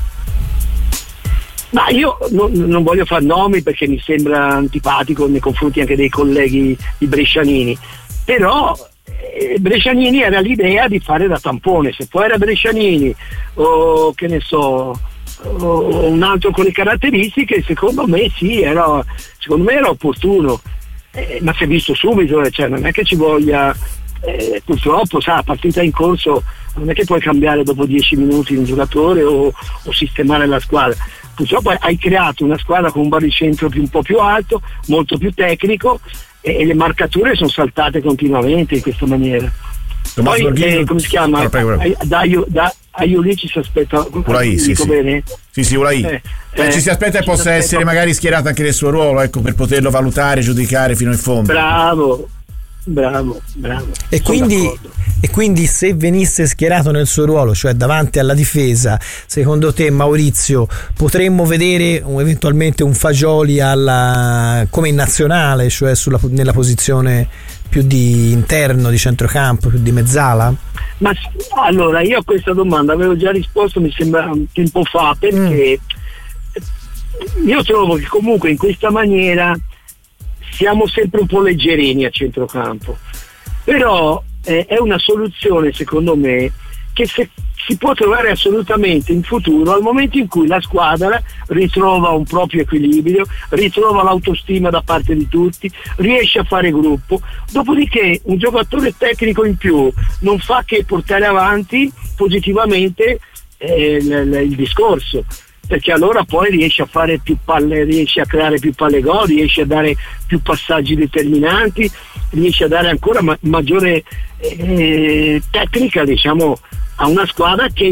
Ma io non voglio far nomi perché mi sembra antipatico nei confronti anche dei colleghi di Brescianini, però Brescianini era l'idea di fare da tampone. Se poi era Brescianini o che ne so, o un altro con le caratteristiche, secondo me era opportuno, ma si è visto subito, cioè non è che ci voglia, purtroppo sa, partita in corso non è che puoi cambiare dopo 10 minuti un giocatore o sistemare la squadra. Purtroppo hai creato una squadra con un baricentro un po' più alto, molto più tecnico, e le marcature sono saltate continuamente in questa maniera. Poi come si chiama? Da Aioli ci si aspetta. Ulai, sì. Bene? Sì, Ulai. Ci si aspetta che possa essere magari schierato anche nel suo ruolo, ecco, per poterlo valutare, giudicare fino in fondo. Bravo. E quindi se venisse schierato nel suo ruolo, cioè davanti alla difesa, secondo te, Maurizio, potremmo vedere eventualmente un Fagioli come in nazionale, cioè nella posizione più di interno, di centrocampo, più di mezzala? Ma allora, io a questa domanda avevo già risposto, mi sembra un tempo fa, perché io trovo che comunque in questa maniera siamo sempre un po' leggerini a centrocampo, però è una soluzione, secondo me, che si può trovare assolutamente in futuro, al momento in cui la squadra ritrova un proprio equilibrio, ritrova l'autostima da parte di tutti, riesce a fare gruppo. Dopodiché un giocatore tecnico in più non fa che portare avanti positivamente il discorso, perché allora poi riesce a fare più palle, riesce a creare più palle gol, riesce a dare più passaggi determinanti, riesce a dare ancora maggiore tecnica, diciamo, a una squadra che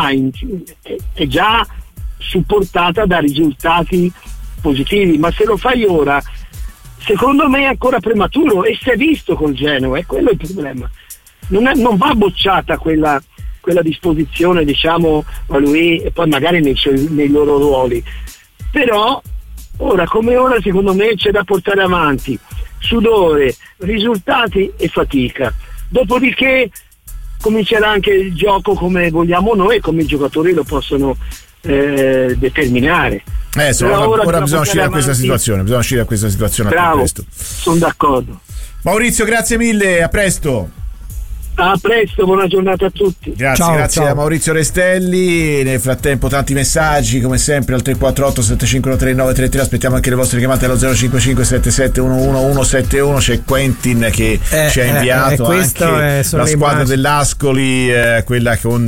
è già supportata da risultati positivi. Ma se lo fai ora, secondo me è ancora prematuro, e si è visto col Genoa, è quello il problema. Non va bocciata quella disposizione, diciamo, a lui, e poi magari nei loro ruoli, però ora come ora secondo me c'è da portare avanti sudore, risultati e fatica. Dopodiché comincerà anche il gioco come vogliamo noi e come i giocatori lo possono determinare. Ora bisogna uscire da questa situazione, Bravo, sono d'accordo. Maurizio, grazie mille, a presto. A presto, buona giornata a tutti. Grazie a Maurizio Restelli. Nel frattempo tanti messaggi come sempre al 348 7513 933. Aspettiamo anche le vostre chiamate allo 055 77 11 171. C'è Quentin che ci ha inviato anche la squadra dell'Ascoli, quella con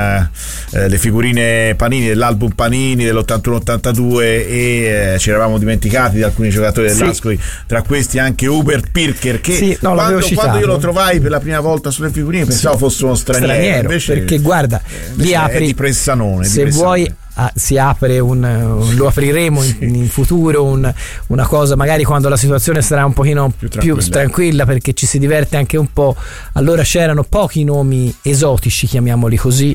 le figurine Panini dell'album Panini dell'81-82, e ci eravamo dimenticati di alcuni giocatori dell'Ascoli, tra questi anche Hubert Pirker, che quando io lo trovai per la prima volta sulle figurine pensavo fosse uno straniero, invece, perché guarda, li apri di Pressanone, se vuoi si apre lo apriremo in futuro una cosa, magari quando la situazione sarà un pochino più tranquilla, perché ci si diverte anche un po'. Allora c'erano pochi nomi esotici, chiamiamoli così,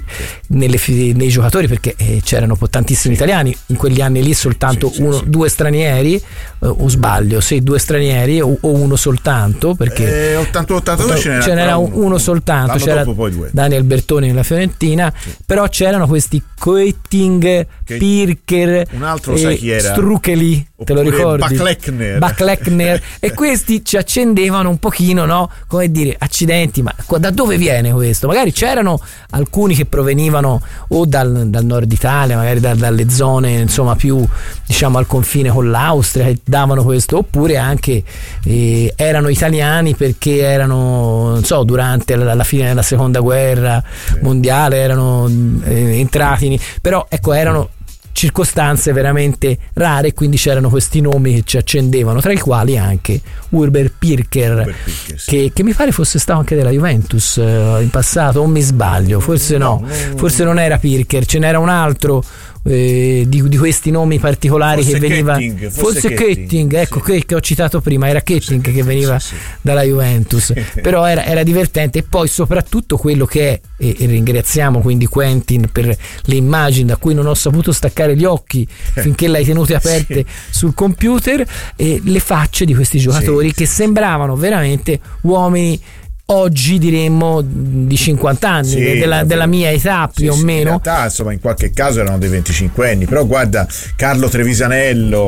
nei giocatori, perché c'erano tantissimi italiani in quegli anni lì, soltanto due stranieri, o sbaglio? Sì, due stranieri o uno soltanto, perché 82 ce n'era uno soltanto, c'era Daniel Bertoni nella Fiorentina, però c'erano questi Koetting, Pirker, un altro sai chi era? Strucheli, te lo ricordi? Backlechner. E questi ci accendevano un pochino, no? Come dire, accidenti, ma da dove viene questo? Magari c'erano alcuni che provenivano o dal nord Italia, magari dalle zone, insomma, più, diciamo, al confine con l'Austria, che davano questo, oppure anche erano italiani perché erano, non so, durante la fine della seconda guerra mondiale erano entrati, però ecco, erano circostanze veramente rare, quindi c'erano questi nomi che ci accendevano, tra i quali anche Hubert Pirker, che mi pare fosse stato anche della Juventus in passato, o mi sbaglio, forse no, forse non era Pirker, ce n'era un altro di questi nomi particolari forse che veniva forse Ketting, ecco, che ho citato prima, era Ketting che veniva dalla Juventus. Però era divertente. E poi soprattutto quello che è, e ringraziamo quindi Quentin per le immagini da cui non ho saputo staccare gli occhi finché le hai tenute aperte sul computer, e le facce di questi giocatori che sembravano veramente uomini oggi diremmo di 50 anni, della mia età più o meno. In realtà, insomma, in qualche caso erano dei 25 anni, però guarda Carlo Trevisanello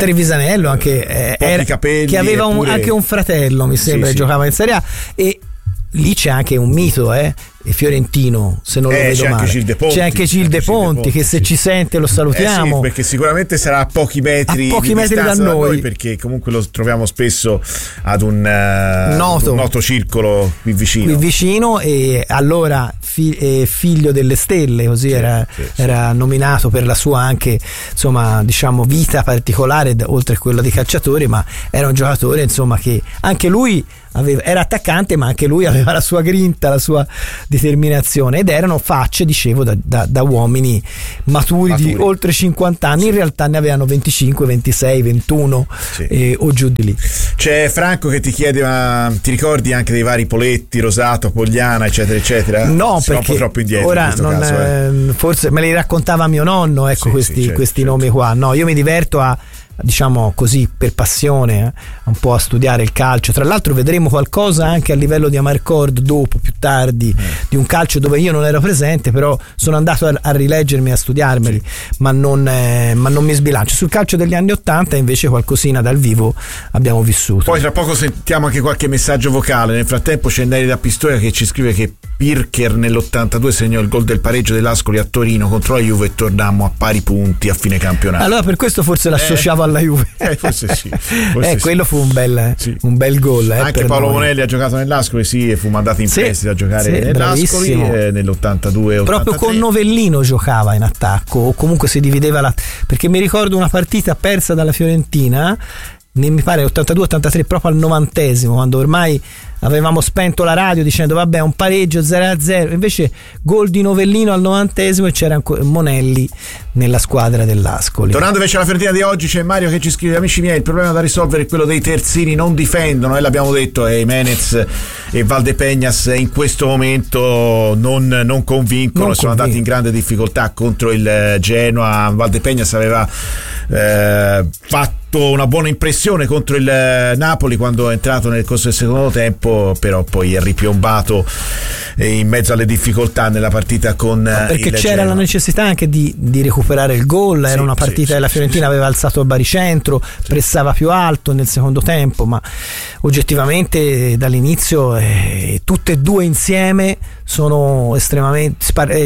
anche capelli, che aveva anche un fratello, mi sembra, che giocava in Serie A, e lì c'è anche un mito, fiorentino, se non lo vedo male. C'è anche Gilde Ponti, che se ci sente lo salutiamo, perché sicuramente sarà a pochi metri da noi, perché comunque lo troviamo spesso ad un noto circolo qui vicino, e allora figlio delle stelle, così era nominato per la sua anche, insomma, diciamo, vita particolare oltre a quella di calciatore, ma era un giocatore, insomma, che anche lui era attaccante, ma anche lui aveva la sua grinta, la sua determinazione, ed erano facce, dicevo, da uomini maturi di oltre 50 anni. In realtà ne avevano 25, 26, 21 o giù di lì. C'è Franco che ti chiede: ma ti ricordi anche dei vari Poletti, Rosato, Pogliana, eccetera eccetera? No, perché un po' troppo indietro ora caso, forse me li raccontava mio nonno, ecco, questi nomi qua. No, io mi diverto a, diciamo così, per passione, un po' a studiare il calcio. Tra l'altro vedremo qualcosa anche a livello di Amarcord dopo, più tardi, di un calcio dove io non ero presente, però sono andato a rileggermi, a studiarmeli, ma non mi sbilancio. Sul calcio degli anni 80 invece qualcosina dal vivo abbiamo vissuto. Poi tra poco sentiamo anche qualche messaggio vocale. Nel frattempo c'è Neri da Pistoia che ci scrive che Pirker nell'82 segnò il gol del pareggio dell'Ascoli a Torino contro la Juve e tornammo a pari punti a fine campionato. Allora per questo forse l'associavo alla Juve. Forse sì. Quello fu un bel gol. Anche Paolo Monelli ha giocato nell'Ascoli, e fu mandato in prestito a giocare nell'Ascoli nell'82. Proprio con Novellino giocava in attacco, o comunque si divideva perché mi ricordo una partita persa dalla Fiorentina, mi pare 82-83, proprio al 90esimo, quando ormai avevamo spento la radio dicendo vabbè, un pareggio 0-0, invece gol di Novellino al 90esimo e c'era ancora Monelli nella squadra dell'Ascoli. Tornando invece alla Fiorentina di oggi, c'è Mario che ci scrive: amici miei, il problema da risolvere è quello dei terzini, non difendono, e l'abbiamo detto, Jimenez e Valdepeñas in questo momento non convincono, sono andati in grande difficoltà contro il Genoa. Valdepeñas aveva fatto una buona impressione contro il Napoli quando è entrato nel corso del secondo tempo, però poi è ripiombato in mezzo alle difficoltà nella partita con perché c'era la necessità anche di recuperare il gol. Era una partita che la Fiorentina aveva alzato il baricentro, pressava più alto nel secondo tempo, ma oggettivamente dall'inizio tutte e due insieme sono estremamente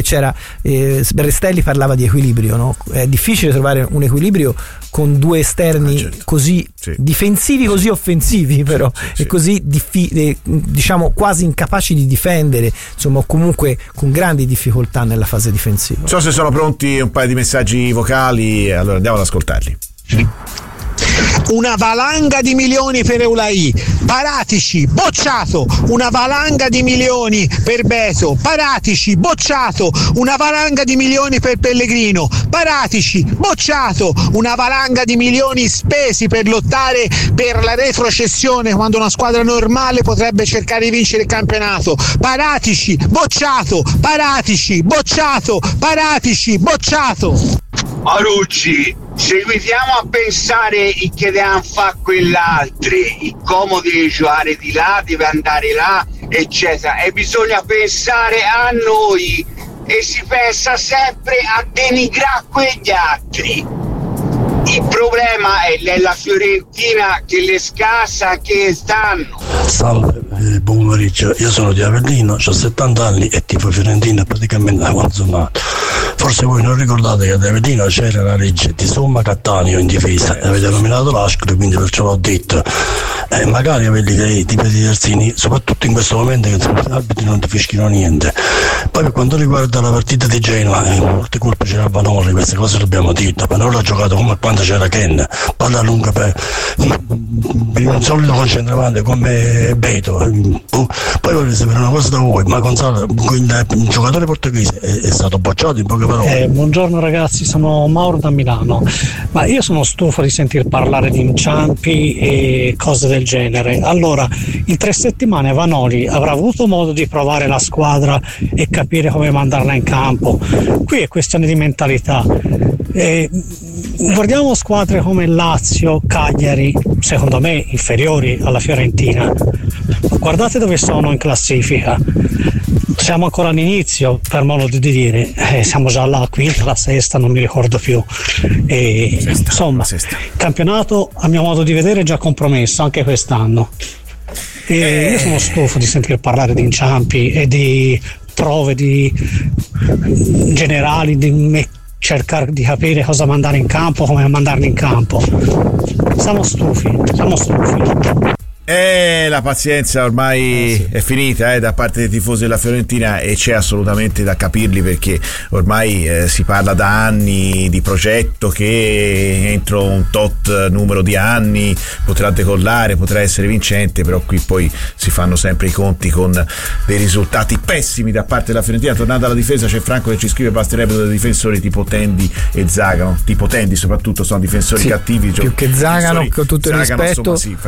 Restelli parlava di equilibrio, no? È difficile trovare un equilibrio con due esterni così difensivi, così offensivi, però e così diciamo quasi incapaci di difendere, insomma, comunque con grandi difficoltà nella fase difensiva. Non so se sono pronti un paio di messaggi vocali, allora andiamo ad ascoltarli. Una valanga di milioni per Eulai, Paratici bocciato. Una valanga di milioni per Beto, Paratici bocciato. Una valanga di milioni per Pellegrino, Paratici bocciato. Una valanga di milioni spesi per lottare per la retrocessione quando una squadra normale potrebbe cercare di vincere il campionato, Paratici bocciato. Paratici bocciato. Paratici bocciato. Marucci, seguitiamo a pensare che devono fare quell'altri, il comodo di giocare di là, deve andare là, eccetera, e bisogna pensare a noi, e si pensa sempre a denigrare quegli altri. Il problema è la Fiorentina che le scassa, che stanno. Salve, buon pomeriggio, io sono di Avellino, ho 70 anni e tifo Fiorentina praticamente da quando sono nato. Forse voi non ricordate che ad Avellino c'era la legge di Somma Cattaneo in difesa, avete nominato l'Ascoli, quindi perciò l'ho detto. Magari quelli che i tipi di terzini, soprattutto in questo momento che gli arbitri non ti fischino niente. Poi per quanto riguarda la partita di Genoa, molte colpe c'era Vanoli, queste cose l'abbiamo detto, Vanoli ha giocato come quando c'era Ken, palla lunga per un solido concentravante come Beto. Poi voglio sapere una cosa da voi, ma Gonzalo, il giocatore portoghese è stato bocciato in poche parole? Buongiorno ragazzi, sono Mauro da Milano, ma io sono stufo di sentir parlare di inciampi e cose del genere. Allora, in 3 settimane Vanoli avrà avuto modo di provare la squadra e capire come mandarla in campo. Qui è questione di mentalità. Guardiamo squadre come Lazio, Cagliari, secondo me inferiori alla Fiorentina. Guardate dove sono in classifica. Siamo ancora all'inizio, per modo di dire, siamo già alla quinta, la sesta, non mi ricordo più. Insomma, il campionato a mio modo di vedere è già compromesso anche quest'anno. Io sono stufo di sentir parlare di inciampi e di prove generali, di cercare di capire cosa mandare in campo, come mandarli in campo. Siamo stufi. La pazienza ormai è finita da parte dei tifosi della Fiorentina, e c'è assolutamente da capirli, perché ormai si parla da anni di progetto che entro un tot numero di anni potrà decollare, potrà essere vincente, però qui poi si fanno sempre i conti con dei risultati pessimi da parte della Fiorentina. Tornando alla difesa, c'è Franco che ci scrive: basterebbero dei difensori tipo Tendi e Zagano, tipo Tendi soprattutto, sono difensori cattivi, più che Zagano, con tutto il rispetto, insomma,